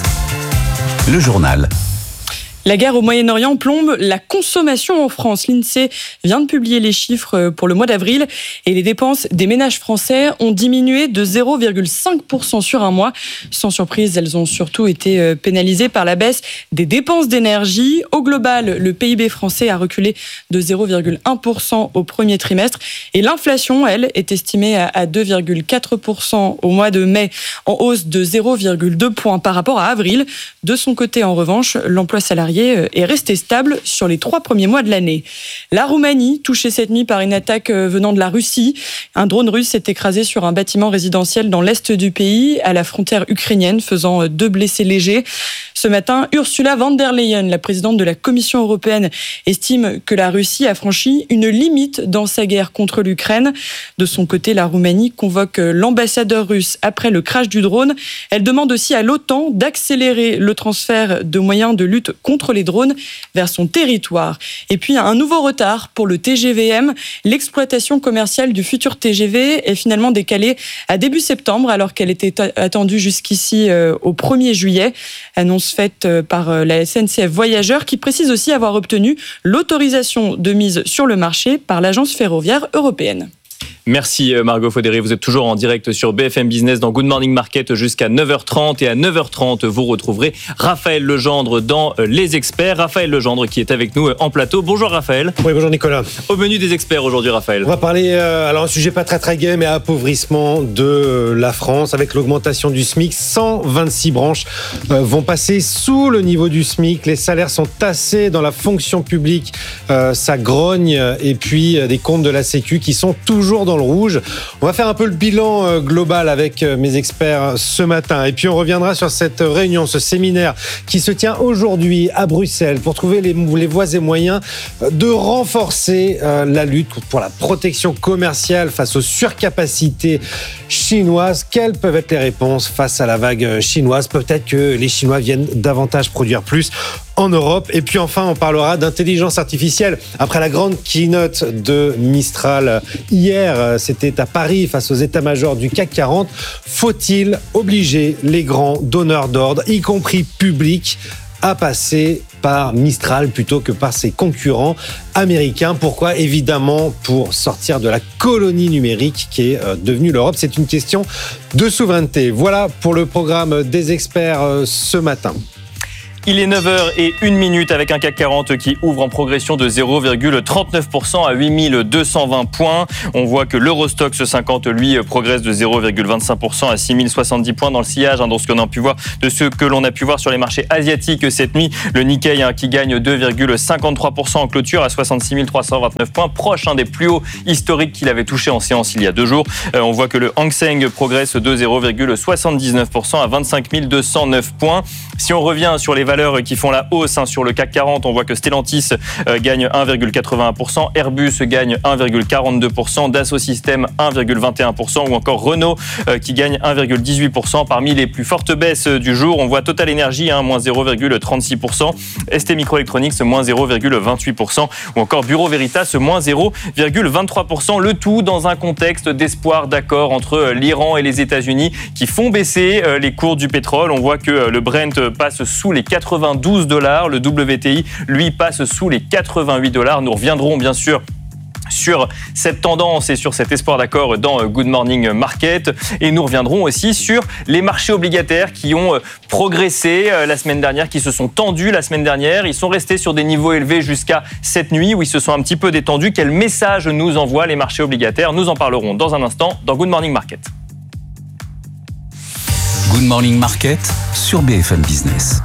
le journal. La guerre au Moyen-Orient plombe la consommation en France. L'INSEE vient de publier les chiffres pour le mois d'avril et les dépenses des ménages français ont diminué de 0,5% sur un mois. Sans surprise, elles ont surtout été pénalisées par la baisse des dépenses d'énergie. Au global, le PIB français a reculé de 0,1% au premier trimestre et l'inflation, elle, est estimée à 2,4% au mois de mai, en hausse de 0,2 points par rapport à avril. De son côté, en revanche, l'emploi salarié est resté stable sur les 3 premiers mois de l'année. La Roumanie, touchée cette nuit par une attaque venant de la Russie. Un drone russe s'est écrasé sur un bâtiment résidentiel dans l'est du pays, à la frontière ukrainienne, faisant 2 blessés légers. Ce matin, Ursula von der Leyen, la présidente de la Commission européenne, estime que la Russie a franchi une limite dans sa guerre contre l'Ukraine. De son côté, la Roumanie convoque l'ambassadeur russe après le crash du drone. Elle demande aussi à l'OTAN d'accélérer le transfert de moyens de lutte contre les drones vers son territoire. Et puis, un nouveau retard pour le TGVM. L'exploitation commerciale du futur TGV est finalement décalée à début septembre, alors qu'elle était attendue jusqu'ici au 1er juillet. Annonce faite par la SNCF Voyageurs, qui précise aussi avoir obtenu l'autorisation de mise sur le marché par l'Agence ferroviaire européenne. Merci Margot Faudéré, vous êtes toujours en direct sur BFM Business dans Good Morning Market jusqu'à 9h30 et à 9h30 vous retrouverez Raphaël Legendre dans Les Experts. Raphaël Legendre qui est avec nous en plateau. Bonjour Raphaël. Oui, bonjour Nicolas. Au menu des experts aujourd'hui Raphaël. On va parler, alors un sujet pas très gai mais appauvrissement de la France avec l'augmentation du SMIC. 126 branches vont passer sous le niveau du SMIC. Les salaires sont tassés dans la fonction publique. Ça grogne et puis des comptes de la Sécu qui sont toujours dans le rouge. On va faire un peu le bilan global avec mes experts ce matin. Et puis on reviendra sur cette réunion, ce séminaire qui se tient aujourd'hui à Bruxelles pour trouver les voies et moyens de renforcer la lutte pour la protection commerciale face aux surcapacités chinoise. Quelles peuvent être les réponses face à la vague chinoise? Peut-être que les Chinois viennent davantage produire plus en Europe. Et puis enfin, on parlera d'intelligence artificielle. Après la grande keynote de Mistral hier, c'était à Paris face aux états-majors du CAC 40. Faut-il obliger les grands donneurs d'ordre, y compris publics, à passer par Mistral plutôt que par ses concurrents américains? Pourquoi? Évidemment, pour sortir de la colonie numérique qui est devenue l'Europe. C'est une question de souveraineté. Voilà pour le programme des experts ce matin. Il est 9h01 avec un CAC 40 qui ouvre en progression de 0,39% à 8220 points. On voit que l'Eurostoxx 50, lui, progresse de 0,25% à 6070 points dans le sillage, dans ce qu'on a pu voir, de ce que l'on a pu voir sur les marchés asiatiques cette nuit. Le Nikkei qui gagne 2,53% en clôture à 66 329 points, proche des plus hauts historiques qu'il avait touché en séance il y a 2 jours. On voit que le Hang Seng progresse de 0,79% à 25 209 points. Si on revient sur les valeurs qui font la hausse sur le CAC 40, on voit que Stellantis gagne 1,81%, Airbus gagne 1,42%, Dassault Systèmes 1,21% ou encore Renault qui gagne 1,18%. Parmi les plus fortes baisses du jour, on voit Total Energy moins 0,36%, ST Microelectronics moins 0,28% ou encore Bureau Veritas moins 0,23%. Le tout dans un contexte d'espoir d'accord entre l'Iran et les États-Unis qui font baisser les cours du pétrole. On voit que le Brent passe sous les $92, le WTI lui passe sous les $88. Nous reviendrons bien sûr sur cette tendance et sur cet espoir d'accord dans Good Morning Market, et nous reviendrons aussi sur les marchés obligataires qui ont progressé la semaine dernière, qui se sont tendus la semaine dernière. Ils sont restés sur des niveaux élevés jusqu'à cette nuit où ils se sont un petit peu détendus. Quel message nous envoient les marchés obligataires? Nous en parlerons dans un instant dans Good Morning Market. Good Morning Market sur BFM Business.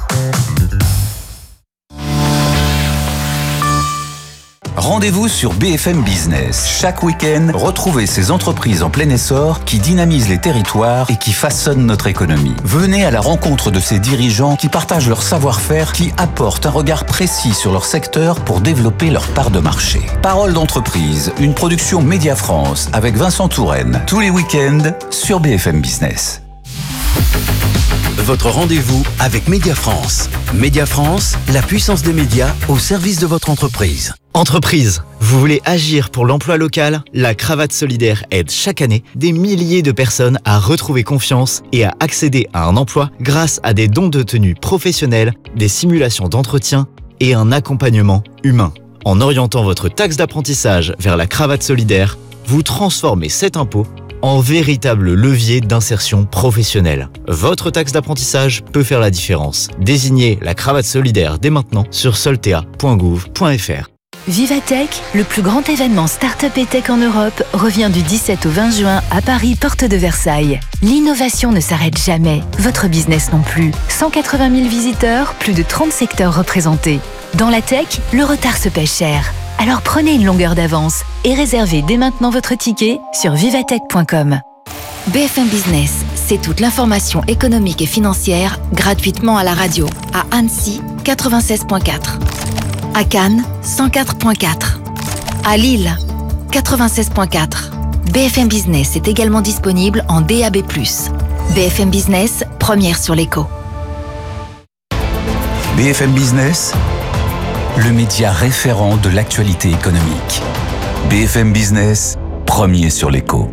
Rendez-vous sur BFM Business. Chaque week-end, retrouvez ces entreprises en plein essor qui dynamisent les territoires et qui façonnent notre économie. Venez à la rencontre de ces dirigeants qui partagent leur savoir-faire, qui apportent un regard précis sur leur secteur pour développer leur part de marché. Parole d'entreprise, une production Média France avec Vincent Touraine. Tous les week-ends sur BFM Business. Votre rendez-vous avec Média France. Média France, la puissance des médias au service de votre entreprise. Entreprise, vous voulez agir pour l'emploi local? La Cravate Solidaire aide chaque année des milliers de personnes à retrouver confiance et à accéder à un emploi grâce à des dons de tenue professionnels, des simulations d'entretien et un accompagnement humain. En orientant votre taxe d'apprentissage vers la Cravate Solidaire, vous transformez cet impôt en véritable levier d'insertion professionnelle. Votre taxe d'apprentissage peut faire la différence. Désignez la Cravate Solidaire dès maintenant sur soltea.gouv.fr. Vivatech, le plus grand événement Start-up et Tech en Europe, revient du 17 au 20 juin à Paris, porte de Versailles. L'innovation ne s'arrête jamais, votre business non plus. 180 000 visiteurs, plus de 30 secteurs représentés. Dans la tech, le retard se paie cher. Alors prenez une longueur d'avance et réservez dès maintenant votre ticket sur vivatech.com. BFM Business, c'est toute l'information économique et financière gratuitement à la radio. À Annecy, 96.4. À Cannes, 104.4. À Lille, 96.4. BFM Business est également disponible en DAB+. BFM Business, première sur l'écho. BFM Business, le média référent de l'actualité économique. BFM Business, premier sur l'écho.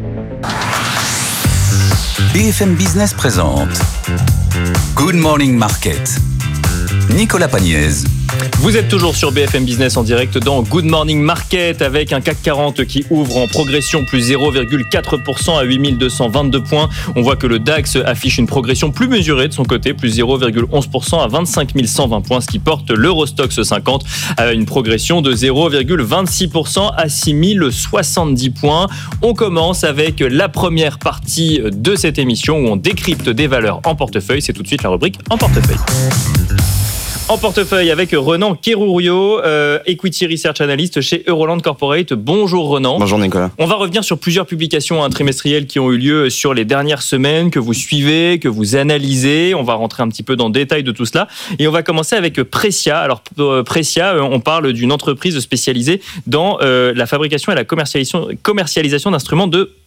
BFM Business présente Good Morning Market. Nicolas Pagnès. Vous êtes toujours sur BFM Business en direct dans Good Morning Market avec un CAC 40 qui ouvre en progression plus 0,4% à 8222 points. On voit que le DAX affiche une progression plus mesurée de son côté, plus 0,11% à 25 120 points, ce qui porte l'Eurostoxx 50 à une progression de 0,26% à 6070 points. On commence avec la première partie de cette émission où on décrypte des valeurs en portefeuille. C'est tout de suite la rubrique en portefeuille. En portefeuille avec Renan Kerrourio, Equity Research Analyst chez Euroland Corporate. Bonjour Renan. Bonjour Nicolas. On va revenir sur plusieurs publications trimestrielles qui ont eu lieu sur les dernières semaines, que vous suivez, que vous analysez. On va rentrer un petit peu dans le détail de tout cela. Et on va commencer avec Precia. Alors Precia, on parle d'une entreprise spécialisée dans la fabrication et la commercialisation d'instruments de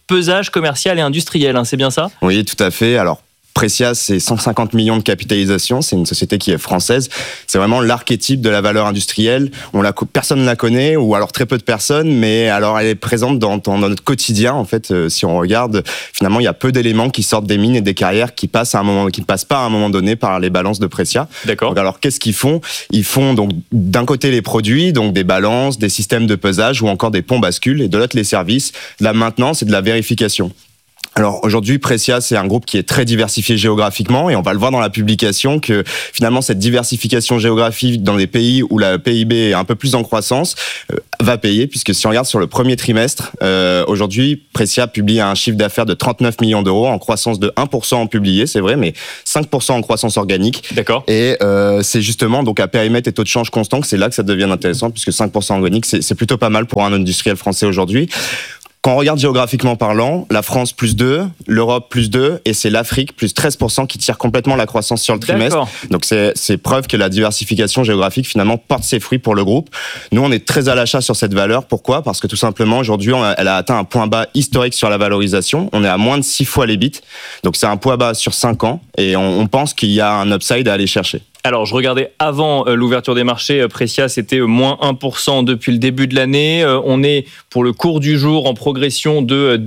pesage commercial et industriel, c'est bien ça ? Oui, tout à fait. Alors, Precia, c'est 150 millions de capitalisation. C'est une société qui est française. C'est vraiment l'archétype de la valeur industrielle. Personne ne la connaît, ou alors très peu de personnes, mais alors elle est présente dans notre quotidien. En fait, si on regarde, finalement, il y a peu d'éléments qui sortent des mines et des carrières qui ne passent pas à un moment donné par les balances de Precia. D'accord. Donc, alors, qu'est-ce qu'ils font ? Ils font donc d'un côté les produits, donc des balances, des systèmes de pesage ou encore des ponts bascules, et de l'autre les services, de la maintenance et de la vérification. Alors aujourd'hui, Precia, c'est un groupe qui est très diversifié géographiquement, et on va le voir dans la publication que finalement cette diversification géographique dans des pays où la PIB est un peu plus en croissance va payer, puisque si on regarde sur le premier trimestre, aujourd'hui, Precia publie un chiffre d'affaires de 39 millions d'euros en croissance de 1% en publié, c'est vrai, mais 5% en croissance organique. D'accord. Et c'est justement donc à périmètre et taux de change constant que c'est là que ça devient intéressant, puisque 5% organique, c'est plutôt pas mal pour un industriel français aujourd'hui. Quand on regarde géographiquement parlant, la France plus 2, l'Europe plus 2, et c'est l'Afrique plus 13% qui tire complètement la croissance sur le trimestre. D'accord. Donc c'est preuve que la diversification géographique finalement porte ses fruits pour le groupe. Nous, on est très à l'achat sur cette valeur. Pourquoi ? Parce que tout simplement, aujourd'hui, elle a atteint un point bas historique sur la valorisation. On est à moins de 6 fois l'EBIT. Donc c'est un point bas sur 5 ans, et on pense qu'il y a un upside à aller chercher. Alors, je regardais avant l'ouverture des marchés, Precia, c'était moins 1% depuis le début de l'année. On est, pour le cours du jour, en progression de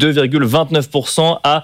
2,29% à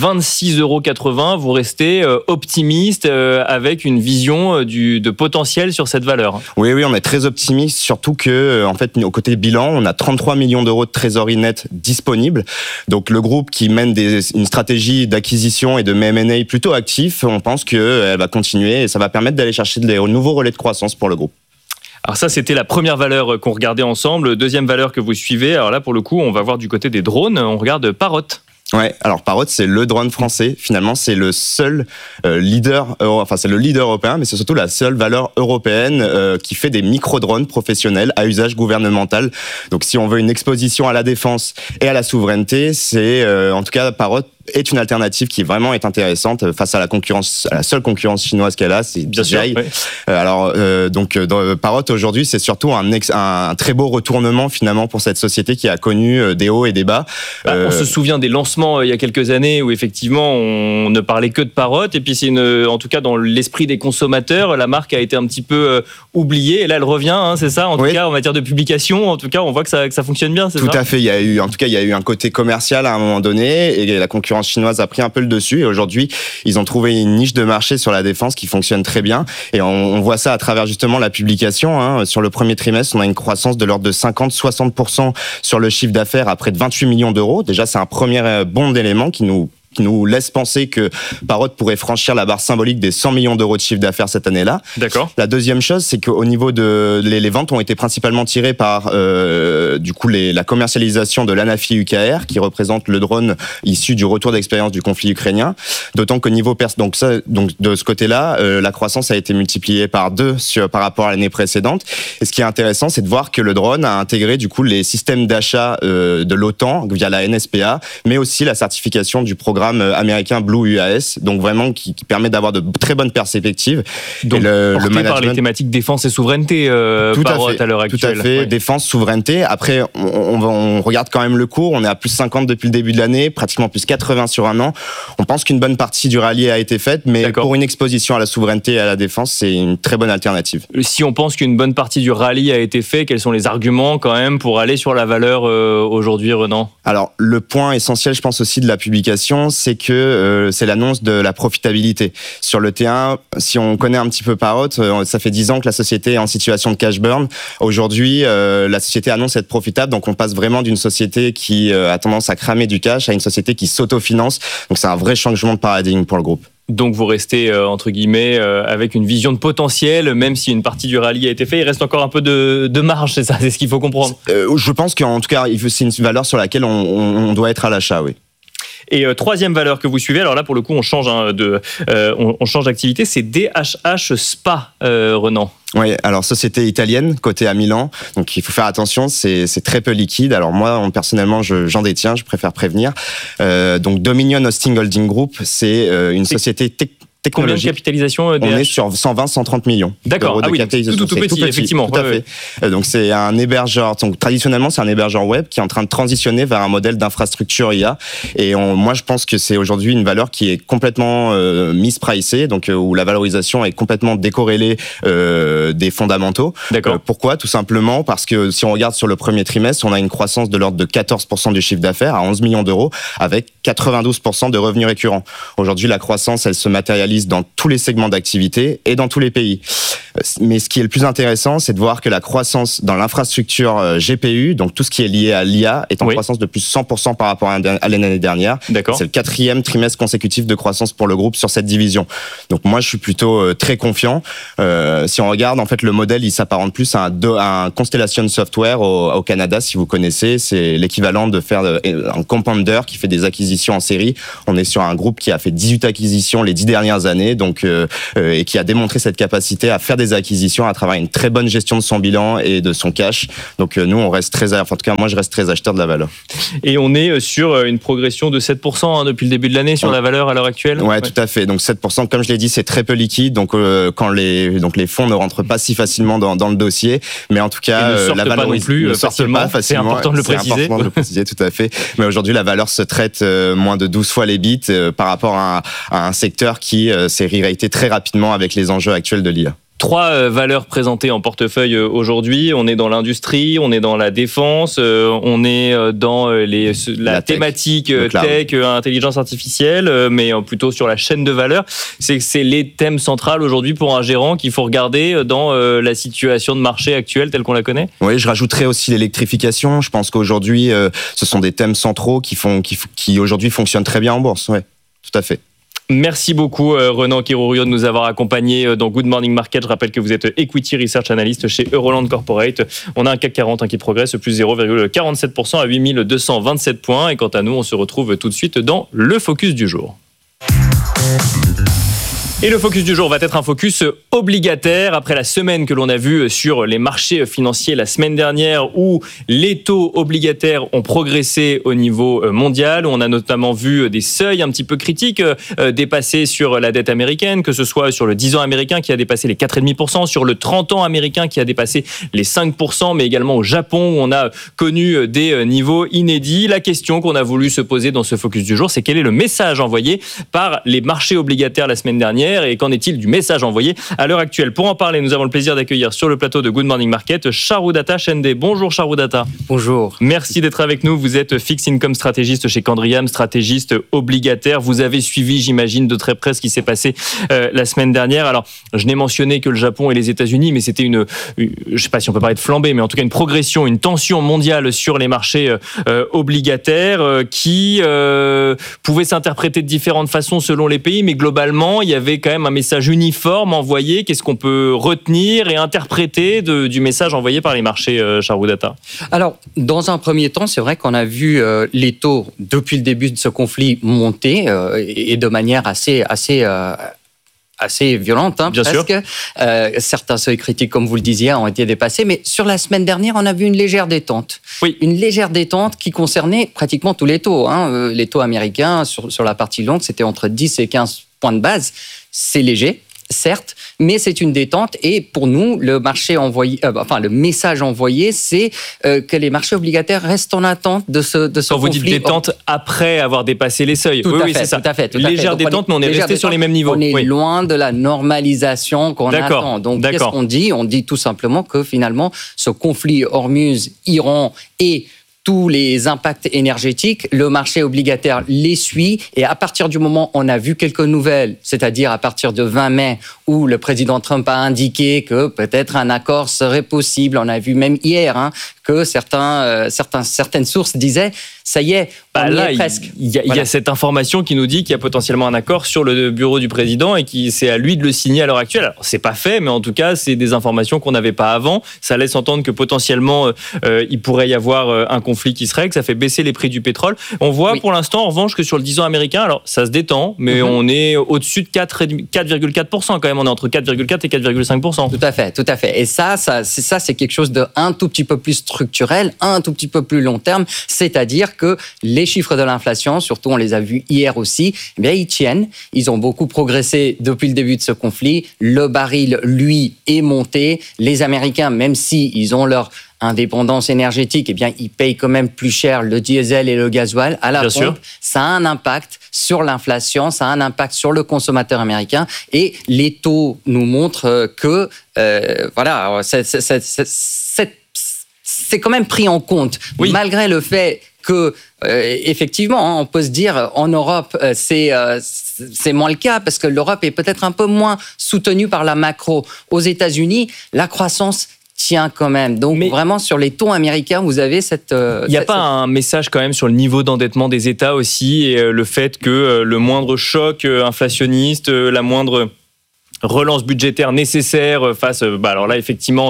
26,80 €. Vous restez optimiste avec une vision de potentiel sur cette valeur. Oui, on est très optimiste, surtout que, en fait, au côté bilan, on a 33 millions d'euros de trésorerie nette disponibles. Donc, le groupe qui mène une stratégie d'acquisition et de M&A plutôt actif, on pense qu'elle va continuer, et ça va permettre d'aller chercher de nouveaux relais de croissance pour le groupe. Alors ça, c'était la première valeur qu'on regardait ensemble. Deuxième valeur que vous suivez, alors là, pour le coup, on va voir du côté des drones. On regarde Parrot. Ouais, alors Parrot, c'est le drone français. Finalement, c'est le seul leader, c'est le leader européen, mais c'est surtout la seule valeur européenne qui fait des micro-drones professionnels à usage gouvernemental. Donc, si on veut une exposition à la défense et à la souveraineté, c'est en tout cas Parrot est une alternative qui vraiment est intéressante face à la seule concurrence chinoise qu'elle a, c'est DJI. Oui. Parrot aujourd'hui, c'est surtout un très beau retournement finalement pour cette société qui a connu des hauts et des bas. On se souvient des lancements il y a quelques années où effectivement on ne parlait que de Parrot, et puis en tout cas dans l'esprit des consommateurs, la marque a été un petit peu oubliée, et là elle revient, c'est ça, en tout cas en matière de publication, en tout cas on voit que ça fonctionne bien, c'est ça ? Tout à fait, il y a eu un côté commercial à un moment donné, et la concurrence chinoise a pris un peu le dessus, et aujourd'hui ils ont trouvé une niche de marché sur la défense qui fonctionne très bien, et on voit ça à travers justement la publication. Sur le premier trimestre, on a une croissance de l'ordre de 50-60% sur le chiffre d'affaires à près de 28 millions d'euros. Déjà, c'est un premier bon élément qui nous laisse penser que Parrot pourrait franchir la barre symbolique des 100 millions d'euros de chiffre d'affaires cette année-là. D'accord. La deuxième chose, c'est qu'au niveau les ventes ont été principalement tirées par la commercialisation de l'Anafi UKR, qui représente le drone issu du retour d'expérience du conflit ukrainien. D'autant qu'au niveau donc de ce côté-là, la croissance a été multipliée par 2 par rapport à l'année précédente. Et ce qui est intéressant, c'est de voir que le drone a intégré les systèmes d'achat de l'OTAN via la NSPA, mais aussi la certification du programme américain Blue UAS, donc vraiment qui permet d'avoir de très bonnes perspectives. Donc porté par les thématiques défense et souveraineté Parrot à l'heure actuelle. Tout à fait, défense, souveraineté. Après, on regarde quand même le cours, on est à plus 50 depuis le début de l'année, pratiquement plus 80 sur un an. On pense qu'une bonne partie du rallye a été faite, mais pour une exposition à la souveraineté et à la défense, c'est une très bonne alternative. Si on pense qu'une bonne partie du rallye a été fait, quels sont les arguments quand même pour aller sur la valeur aujourd'hui, Renan ? Alors, le point essentiel, je pense aussi de la publication, c'est que c'est l'annonce de la profitabilité. Sur le T1, si on connaît un petit peu Parrot, ça fait 10 ans que la société est en situation de cash burn. Aujourd'hui, la société annonce être profitable, donc on passe vraiment d'une société qui a tendance à cramer du cash à une société qui s'autofinance. Donc c'est un vrai changement de paradigme pour le groupe. Donc vous restez, entre guillemets, avec une vision de potentiel, même si une partie du rallye a été fait, il reste encore un peu de marge, c'est ça, c'est ce qu'il faut comprendre. Je pense qu'en tout cas, c'est une valeur sur laquelle on doit être à l'achat, oui. Et troisième valeur que vous suivez, alors là pour le coup on change on change d'activité, c'est DHH Spa, Renan. Oui, alors société italienne, cotée à Milan, donc il faut faire attention, c'est très peu liquide. Alors moi, personnellement, j'en détiens, je préfère prévenir. Donc Dominion Hosting Holding Group, c'est une société technologique. Combien de capitalisation On est sur 120-130 millions. D'accord. De capitalisation. Tout petit, effectivement. Tout à fait. Donc c'est un hébergeur. Donc traditionnellement, c'est un hébergeur web qui est en train de transitionner vers un modèle d'infrastructure IA. Et moi, je pense que c'est aujourd'hui une valeur qui est complètement mispricée, donc où la valorisation est complètement décorrélée des fondamentaux. D'accord. Pourquoi ? Tout simplement parce que si on regarde sur le premier trimestre, on a une croissance de l'ordre de 14% du chiffre d'affaires à 11 millions d'euros, avec 92% de revenus récurrents. Aujourd'hui, la croissance, elle se matérialise dans tous les segments d'activité et dans tous les pays. Mais ce qui est le plus intéressant, c'est de voir que la croissance dans l'infrastructure GPU, donc tout ce qui est lié à l'IA, est en croissance de plus 100% par rapport à l'année dernière. D'accord. C'est le 4e trimestre consécutif de croissance pour le groupe sur cette division. Donc moi, je suis plutôt très confiant. Si on regarde, en fait, le modèle, il s'apparente plus à un Constellation Software au Canada, si vous connaissez. C'est l'équivalent de faire un compounder qui fait des acquisitions en série. On est sur un groupe qui a fait 18 acquisitions les 10 dernières années, donc et qui a démontré cette capacité à faire des acquisitions à travers une très bonne gestion de son bilan et de son cash. Donc nous, on reste en tout cas, moi, je reste très acheteur de la valeur. Et on est sur une progression de 7% depuis le début de l'année sur la valeur à l'heure actuelle. Ouais, tout à fait. Donc 7%, comme je l'ai dit, c'est très peu liquide. Donc quand les fonds ne rentrent pas si facilement dans le dossier, mais en tout cas, la valeur ne sortent pas facilement. C'est important de le préciser. C'est important de le préciser, tout à fait. Mais aujourd'hui, la valeur se traite moins de 12 fois les bits par rapport à un secteur qui s'est re-raté très rapidement avec les enjeux actuels de l'IA. 3 valeurs présentées en portefeuille aujourd'hui. On est dans l'industrie, on est dans la défense, on est dans la thématique tech, intelligence artificielle, mais plutôt sur la chaîne de valeur. C'est les thèmes centraux aujourd'hui pour un gérant qu'il faut regarder dans la situation de marché actuelle telle qu'on la connaît. Oui, je rajouterais aussi l'électrification. Je pense qu'aujourd'hui, ce sont des thèmes centraux qui aujourd'hui fonctionnent très bien en bourse. Ouais, tout à fait. Merci beaucoup Renan Kerrourio de nous avoir accompagnés dans Good Morning Market. Je rappelle que vous êtes Equity Research Analyst chez Euroland Corporate. On a un CAC 40 qui progresse plus 0,47% à 8227 points. Et quant à nous, on se retrouve tout de suite dans le focus du jour. Et le focus du jour va être un focus obligataire après la semaine que l'on a vue sur les marchés financiers la semaine dernière où les taux obligataires ont progressé au niveau mondial. On a notamment vu des seuils un petit peu critiques dépasser sur la dette américaine, que ce soit sur le 10 ans américain qui a dépassé les 4,5%, sur le 30 ans américain qui a dépassé les 5%, mais également au Japon où on a connu des niveaux inédits. La question qu'on a voulu se poser dans ce focus du jour, c'est quel est le message envoyé par les marchés obligataires la semaine dernière et qu'en est-il du message envoyé à l'heure actuelle? Pour en parler, nous avons le plaisir d'accueillir sur le plateau de Good Morning Market Charudata Chende. Bonjour Charudata. Bonjour. Merci d'être avec nous. Vous êtes Fixed Income stratégiste chez Candriam, stratégiste obligataire. Vous avez suivi, j'imagine, de très près ce qui s'est passé la semaine dernière. Alors, je n'ai mentionné que le Japon et les États-Unis, mais c'était je ne sais pas si on peut parler de flambée, mais en tout cas une progression, une tension mondiale sur les marchés obligataires qui pouvait s'interpréter de différentes façons selon les pays, mais globalement, il y avait quand même un message uniforme envoyé. Qu'est-ce qu'on peut retenir et interpréter du message envoyé par les marchés, Charudata? Alors, dans un premier temps, c'est vrai qu'on a vu les taux, depuis le début de ce conflit, monter et de manière assez violente, Bien presque. Certains seuils critiques, comme vous le disiez, ont été dépassés. Mais sur la semaine dernière, on a vu une légère détente. Oui. Une légère détente qui concernait pratiquement tous les taux. Les taux américains, sur la partie longue, c'était entre 10 et 15 points de base. C'est léger, certes, mais c'est une détente. Et pour nous, le message envoyé, c'est que les marchés obligataires restent en attente de ce conflit. Quand vous dites détente après avoir dépassé les seuils. Tout à fait. Légère détente, mais on est resté sur les mêmes niveaux. On est loin de la normalisation qu'on attend. Donc, qu'est-ce qu'on dit? On dit tout simplement que finalement, ce conflit Hormuz-Iran et tous les impacts énergétiques, le marché obligataire les suit. Et à partir du moment où on a vu quelques nouvelles, c'est-à-dire à partir de 20 mai, où le président Trump a indiqué que peut-être un accord serait possible, on a vu même hier que certaines sources disaient ça y est, on y est presque. Il y a cette information qui nous dit qu'il y a potentiellement un accord sur le bureau du président et que c'est à lui de le signer à l'heure actuelle. Alors, c'est pas fait, mais en tout cas, c'est des informations qu'on n'avait pas avant. Ça laisse entendre que potentiellement, il pourrait y avoir un conflit conflit qui se règle, ça fait baisser les prix du pétrole. On voit pour l'instant, en revanche, que sur le 10 ans américain, alors ça se détend, mais on est au-dessus de 4,4% quand même. On est entre 4,4 et 4,5%. Tout à fait. Et ça, c'est quelque chose de un tout petit peu plus structurel, un tout petit peu plus long terme. C'est-à-dire que les chiffres de l'inflation, surtout on les a vus hier aussi, eh bien ils tiennent. Ils ont beaucoup progressé depuis le début de ce conflit. Le baril, lui, est monté. Les Américains, même si ils ont leur indépendance énergétique, eh bien, ils payent quand même plus cher le diesel et le gasoil à la pompe. Sûr. Ça a un impact sur l'inflation, ça a un impact sur le consommateur américain. Et les taux nous montrent que, voilà, c'est quand même pris en compte, malgré le fait que, effectivement, on peut se dire, en Europe, c'est moins le cas, parce que l'Europe est peut-être un peu moins soutenue par la macro. Aux États-Unis, la croissance tient quand même. Donc, vraiment, sur les taux américains, vous avez cette... Il n'y a pas un message quand même sur le niveau d'endettement des États aussi, et le fait que le moindre choc inflationniste, la moindre relance budgétaire nécessaire face, alors là effectivement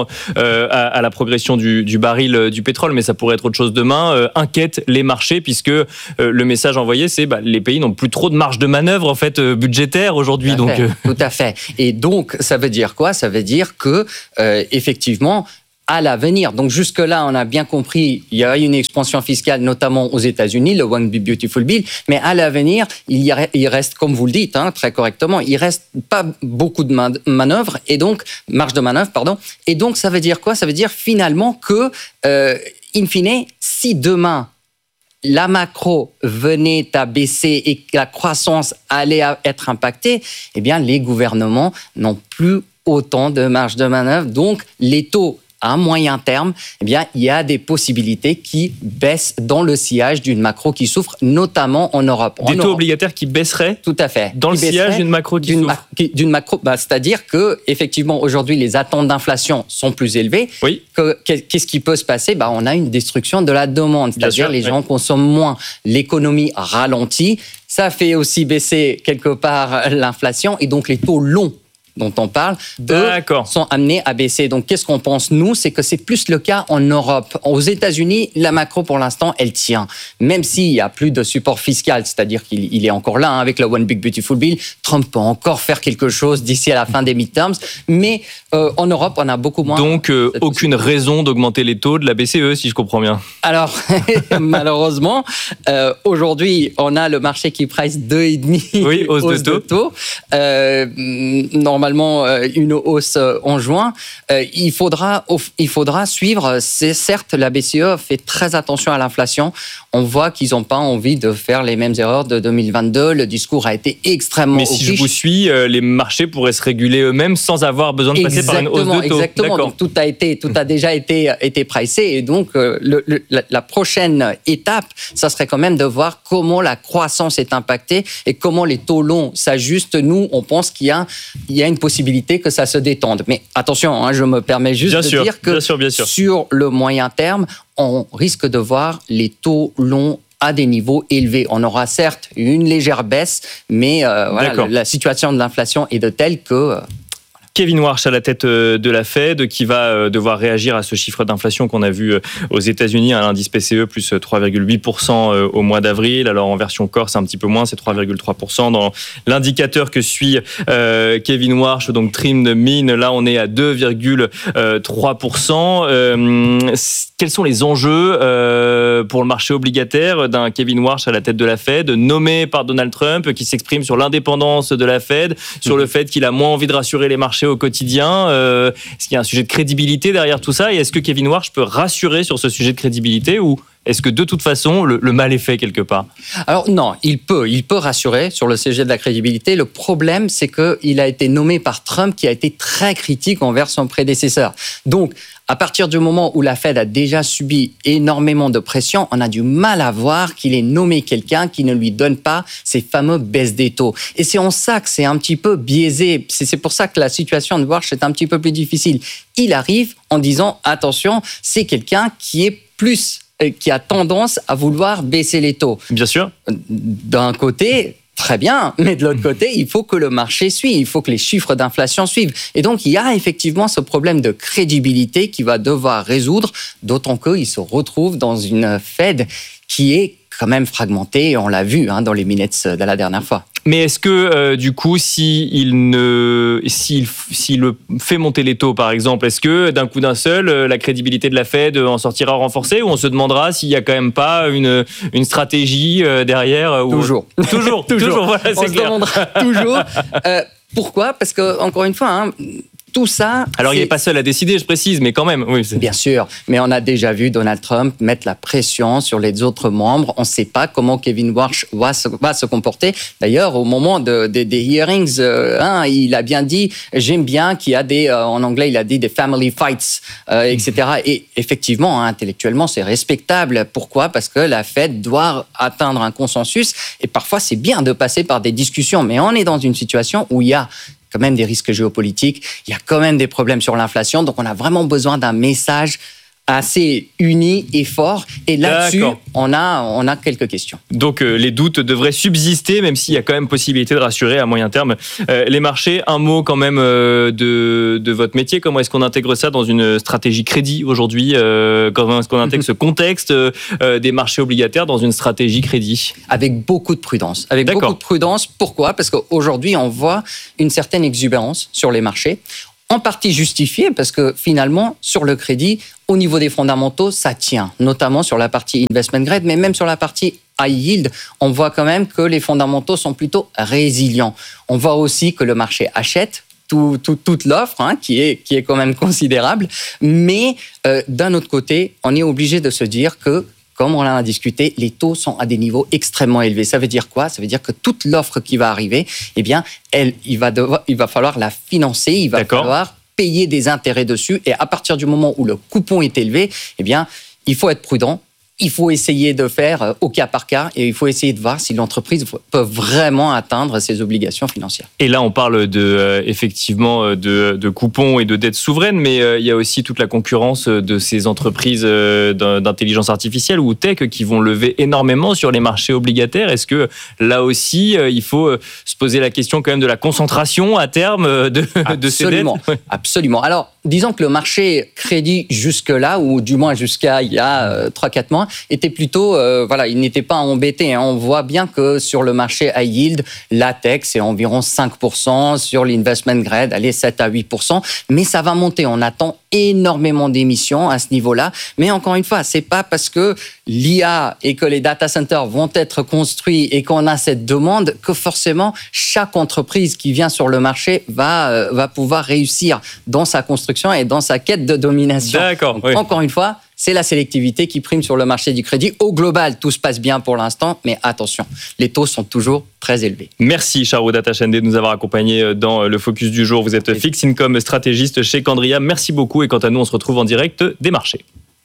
à la progression du baril du pétrole, mais ça pourrait être autre chose demain, inquiète les marchés, puisque le message envoyé c'est les pays n'ont plus trop de marge de manœuvre en fait budgétaire aujourd'hui. Tout à fait. Et donc ça veut dire quoi ? Ça veut dire que effectivement, à l'avenir. Donc jusque-là, on a bien compris, il y a une expansion fiscale, notamment aux États-Unis, le One Big Beautiful Bill, mais à l'avenir, il reste, comme vous le dites, très correctement, il reste pas beaucoup de manœuvres, et donc, marge de manœuvre, pardon, et donc ça veut dire quoi ? Ça veut dire finalement que, in fine, si demain, la macro venait à baisser et que la croissance allait être impactée, eh bien, les gouvernements n'ont plus autant de marge de manœuvre, donc les taux à moyen terme, eh bien, il y a des possibilités qui baissent dans le sillage d'une macro qui souffre, notamment en Europe. Des taux obligataires qui baisseraient ? Tout à fait. Dans le sillage d'une macro qui souffre ? D'une macro, c'est-à-dire que effectivement aujourd'hui les attentes d'inflation sont plus élevées. Oui. Qu'est-ce qui peut se passer ? On a une destruction de la demande, c'est-à-dire les gens consomment moins, l'économie ralentit, ça fait aussi baisser quelque part l'inflation et donc les taux longs dont on parle, sont amenés à baisser. Donc, qu'est-ce qu'on pense, nous ? C'est que c'est plus le cas en Europe. Aux États-Unis, la macro, pour l'instant, elle tient. Même s'il n'y a plus de support fiscal, c'est-à-dire qu'il est encore là, avec le One Big Beautiful Bill, Trump peut encore faire quelque chose d'ici à la fin des midterms. Mais en Europe, on a beaucoup moins... Donc, aucune raison d'augmenter les taux de la BCE, si je comprends bien. Alors, malheureusement, aujourd'hui, on a le marché qui price 2,5 hausse de taux. Normalement, une hausse en juin. Il faudra suivre. C'est certes, la BCE fait très attention à l'inflation. On voit qu'ils n'ont pas envie de faire les mêmes erreurs de 2022. Le discours a été extrêmement hawkish. Mais si je vous suis, les marchés pourraient se réguler eux-mêmes sans avoir besoin de passer par une hausse de taux. Exactement. Donc, tout a déjà été pricé. Et donc, la prochaine étape, ça serait quand même de voir comment la croissance est impactée et comment les taux longs s'ajustent. Nous, on pense qu'il y a une possibilité que ça se détende. Mais attention, je me permets juste de dire que sur le moyen terme, on risque de voir les taux longs à des niveaux élevés. On aura certes une légère baisse, mais la situation de l'inflation est de telle que... Kevin Warsh à la tête de la Fed qui va devoir réagir à ce chiffre d'inflation qu'on a vu aux États-Unis, un indice PCE plus 3,8% au mois d'avril. Alors en version core, c'est un petit peu moins, c'est 3,3%. Dans l'indicateur que suit Kevin Warsh, donc Trimmed Mean, là on est à 2,3%. Quels sont les enjeux pour le marché obligataire d'un Kevin Warsh à la tête de la Fed, nommé par Donald Trump, qui s'exprime sur l'indépendance de la Fed, sur le fait qu'il a moins envie de rassurer les marchés au quotidien. Est-ce qu'il y a un sujet de crédibilité derrière tout ça ? Et est-ce que Kevin Warsh peut rassurer sur ce sujet de crédibilité ou est-ce que de toute façon, le mal est fait quelque part ? Alors non, il peut rassurer sur le sujet de la crédibilité. Le problème, c'est qu'il a été nommé par Trump qui a été très critique envers son prédécesseur. Donc, à partir du moment où la Fed a déjà subi énormément de pression, on a du mal à voir qu'il ait nommé quelqu'un qui ne lui donne pas ces fameux baisses des taux. Et c'est en ça que c'est un petit peu biaisé. C'est pour ça que la situation de Warsh est un petit peu plus difficile. Il arrive en disant, attention, c'est quelqu'un qui a tendance à vouloir baisser les taux. Bien sûr. D'un côté, Très bien, mais de l'autre côté, il faut que le marché suive, il faut que les chiffres d'inflation suivent. Et donc, il y a effectivement ce problème de crédibilité qu'il va devoir résoudre, d'autant qu'il se retrouve dans une Fed qui est quand même fragmentée, on l'a vu dans les minutes de la dernière fois. Mais est-ce que, du coup, s'il fait monter les taux, par exemple, est-ce que, d'un coup d'un seul, la crédibilité de la Fed en sortira renforcée, ou on se demandera s'il n'y a quand même pas une stratégie derrière Toujours, voilà, c'est on se demandera toujours. Pourquoi ? Parce que, encore une fois, tout ça... Alors, il n'est pas seul à décider, je précise, mais quand même. Oui, bien sûr, mais on a déjà vu Donald Trump mettre la pression sur les autres membres. On ne sait pas comment Kevin Warsh va se comporter. D'ailleurs, au moment des hearings, il a bien dit, j'aime bien qu'il y a en anglais, il a dit des family fights, etc. Et effectivement, intellectuellement, c'est respectable. Pourquoi ? Parce que la Fed doit atteindre un consensus. Et parfois, c'est bien de passer par des discussions. Mais on est dans une situation où il y a quand même des risques géopolitiques, il y a quand même des problèmes sur l'inflation, donc on a vraiment besoin d'un message assez uni et fort. Et là-dessus, on a quelques questions. Donc les doutes devraient subsister, même s'il y a quand même possibilité de rassurer à moyen terme les marchés. Un mot quand même de votre métier. Comment est-ce qu'on intègre ça dans une stratégie crédit aujourd'hui ? Comment est-ce qu'on intègre ce contexte des marchés obligataires dans une stratégie crédit ? Avec beaucoup de prudence. Beaucoup de prudence. Pourquoi ? Parce qu'aujourd'hui, on voit une certaine exubérance sur les marchés. En partie justifiée, parce que finalement, sur le crédit, au niveau des fondamentaux, ça tient, notamment sur la partie investment grade, mais même sur la partie high yield, on voit quand même que les fondamentaux sont plutôt résilients. On voit aussi que le marché achète toute l'offre, qui est quand même considérable, mais d'un autre côté, on est obligé de se dire que, comme on l'a discuté, les taux sont à des niveaux extrêmement élevés. Ça veut dire quoi ? Ça veut dire que toute l'offre qui va arriver, eh bien, il va falloir la financer, il va falloir payer des intérêts dessus. Et à partir du moment où le coupon est élevé, eh bien, il faut être prudent. Il faut essayer de faire au cas par cas et il faut essayer de voir si l'entreprise peut vraiment atteindre ses obligations financières. Et là, on parle effectivement de coupons et de dettes souveraines, mais il y a aussi toute la concurrence de ces entreprises d'intelligence artificielle ou tech qui vont lever énormément sur les marchés obligataires. Est-ce que là aussi, il faut se poser la question quand même de la concentration à terme de ces dettes ? Absolument. Alors, disons que le marché crédit jusque-là, ou du moins jusqu'à il y a 3-4 mois, était plutôt, il n'était pas embêté. On voit bien que sur le marché high yield, la tech, c'est environ 5%, sur l'investment grade, allez, 7 à 8%, mais ça va monter. On attend énormément d'émissions à ce niveau-là, mais encore une fois, c'est pas parce que l'IA et que les data centers vont être construits et qu'on a cette demande que forcément chaque entreprise qui vient sur le marché va pouvoir réussir dans sa construction et dans sa quête de domination. D'accord. Donc, encore une fois, c'est la sélectivité qui prime sur le marché du crédit. Au global, tout se passe bien pour l'instant, mais attention, les taux sont toujours très élevés. Merci Charoudat Hachende de nous avoir accompagnés dans le Focus du jour. Vous êtes Fixed Income stratégiste chez Candria. Merci beaucoup et quant à nous, on se retrouve en direct des marchés.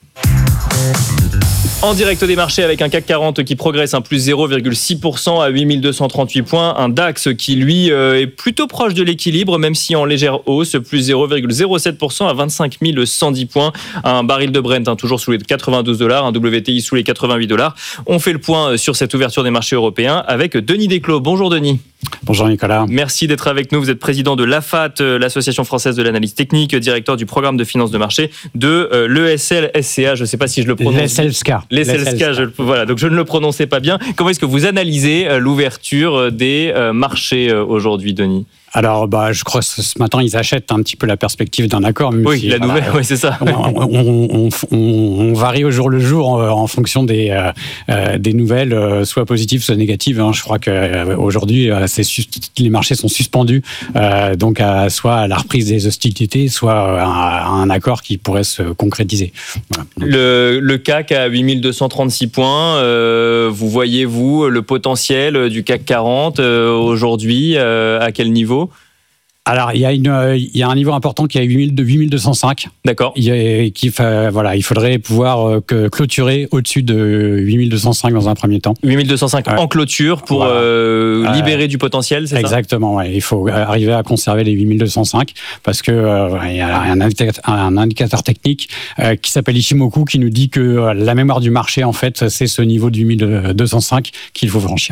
En direct des marchés avec un CAC 40 qui progresse plus 0,6% à 8238 points. Un DAX qui, lui, est plutôt proche de l'équilibre, même si en légère hausse, plus 0,07% à 25 110 points. Un baril de Brent toujours sous les $92, un WTI sous les $88. On fait le point sur cette ouverture des marchés européens avec Denis Desclos. Bonjour Denis. Bonjour Nicolas. Merci d'être avec nous. Vous êtes président de l'AFAT, l'Association française de l'analyse technique, directeur du programme de finance de marché de l'ESL-SCA. Je ne sais pas si je le prononce. L'ESLSCA, voilà, donc je ne le prononçais pas bien. Comment est-ce que vous analysez l'ouverture des marchés aujourd'hui, Denis ? Alors, je crois que ce matin, ils achètent un petit peu la perspective d'un accord. Oui, la nouvelle, oui, c'est ça. On varie au jour le jour en fonction des nouvelles, soit positives, soit négatives. Je crois qu'aujourd'hui, les marchés sont suspendus, donc soit à la reprise des hostilités, soit à un accord qui pourrait se concrétiser. Voilà. Le CAC à 8236 points, vous voyez-vous le potentiel du CAC 40 aujourd'hui, à quel niveau ? Alors, il y a un niveau important qui est à 8205. D'accord. Il faudrait pouvoir clôturer au-dessus de 8205 dans un premier temps. 8205 en clôture pour libérer du potentiel, c'est ça ? Exactement, ouais. Il faut arriver à conserver les 8205 parce que il y a un indicateur technique qui s'appelle Ishimoku qui nous dit que la mémoire du marché, en fait, c'est ce niveau de 8205 qu'il faut franchir.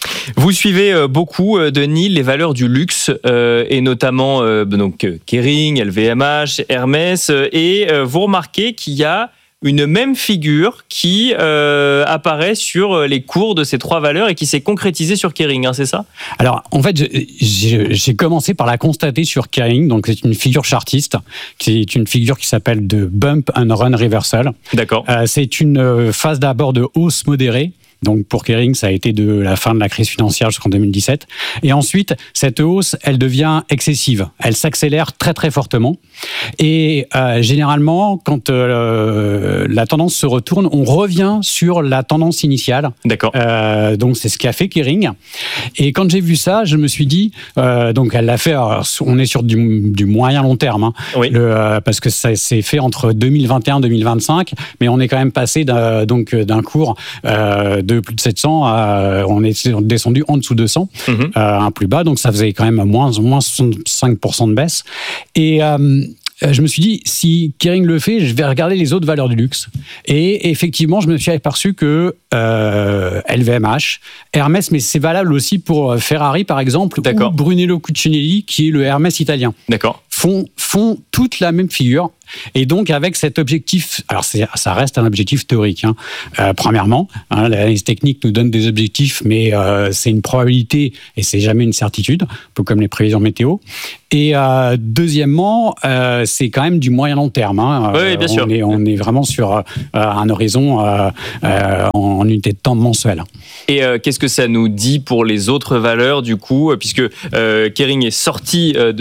Vous suivez beaucoup, Denis, les valeurs du luxe et notamment donc Kering, LVMH, Hermès, et vous remarquez qu'il y a une même figure qui apparaît sur les cours de ces trois valeurs et qui s'est concrétisée sur Kering, c'est ça ? Alors, en fait, j'ai commencé par la constater sur Kering. Donc, c'est une figure chartiste, qui est une figure qui s'appelle de Bump and Run Reversal. D'accord. C'est une phase d'abord de hausse modérée. Donc pour Kering, ça a été de la fin de la crise financière jusqu'en 2017. Et ensuite, cette hausse, elle devient excessive. Elle s'accélère très très fortement. Et généralement, quand la tendance se retourne, on revient sur la tendance initiale. D'accord. Donc c'est ce qu'a fait Kering. Et quand j'ai vu ça, je me suis dit, donc elle l'a fait. Alors, on est sur du moyen long terme, oui. Parce que ça s'est fait entre 2021 et 2025, mais on est quand même passé d'un cours de plus de 700 on est descendu en dessous de 200, un plus bas, donc ça faisait quand même moins 5% de baisse. Et je me suis dit, si Kering le fait, je vais regarder les autres valeurs du luxe. Et effectivement, je me suis aperçu que LVMH, Hermès, mais c'est valable aussi pour Ferrari, par exemple, ou Brunello Cucinelli, qui est le Hermès italien. D'accord. Font toute la même figure. Et donc, avec cet objectif, alors ça reste un objectif théorique, premièrement. L'analyse technique nous donne des objectifs, mais c'est une probabilité et c'est jamais une certitude, un peu comme les prévisions météo. Et deuxièmement, c'est quand même du moyen long terme. Oui, bien sûr. On est vraiment sur un horizon en unité de temps mensuelle. Et qu'est-ce que ça nous dit pour les autres valeurs, du coup, puisque Kering est sorti de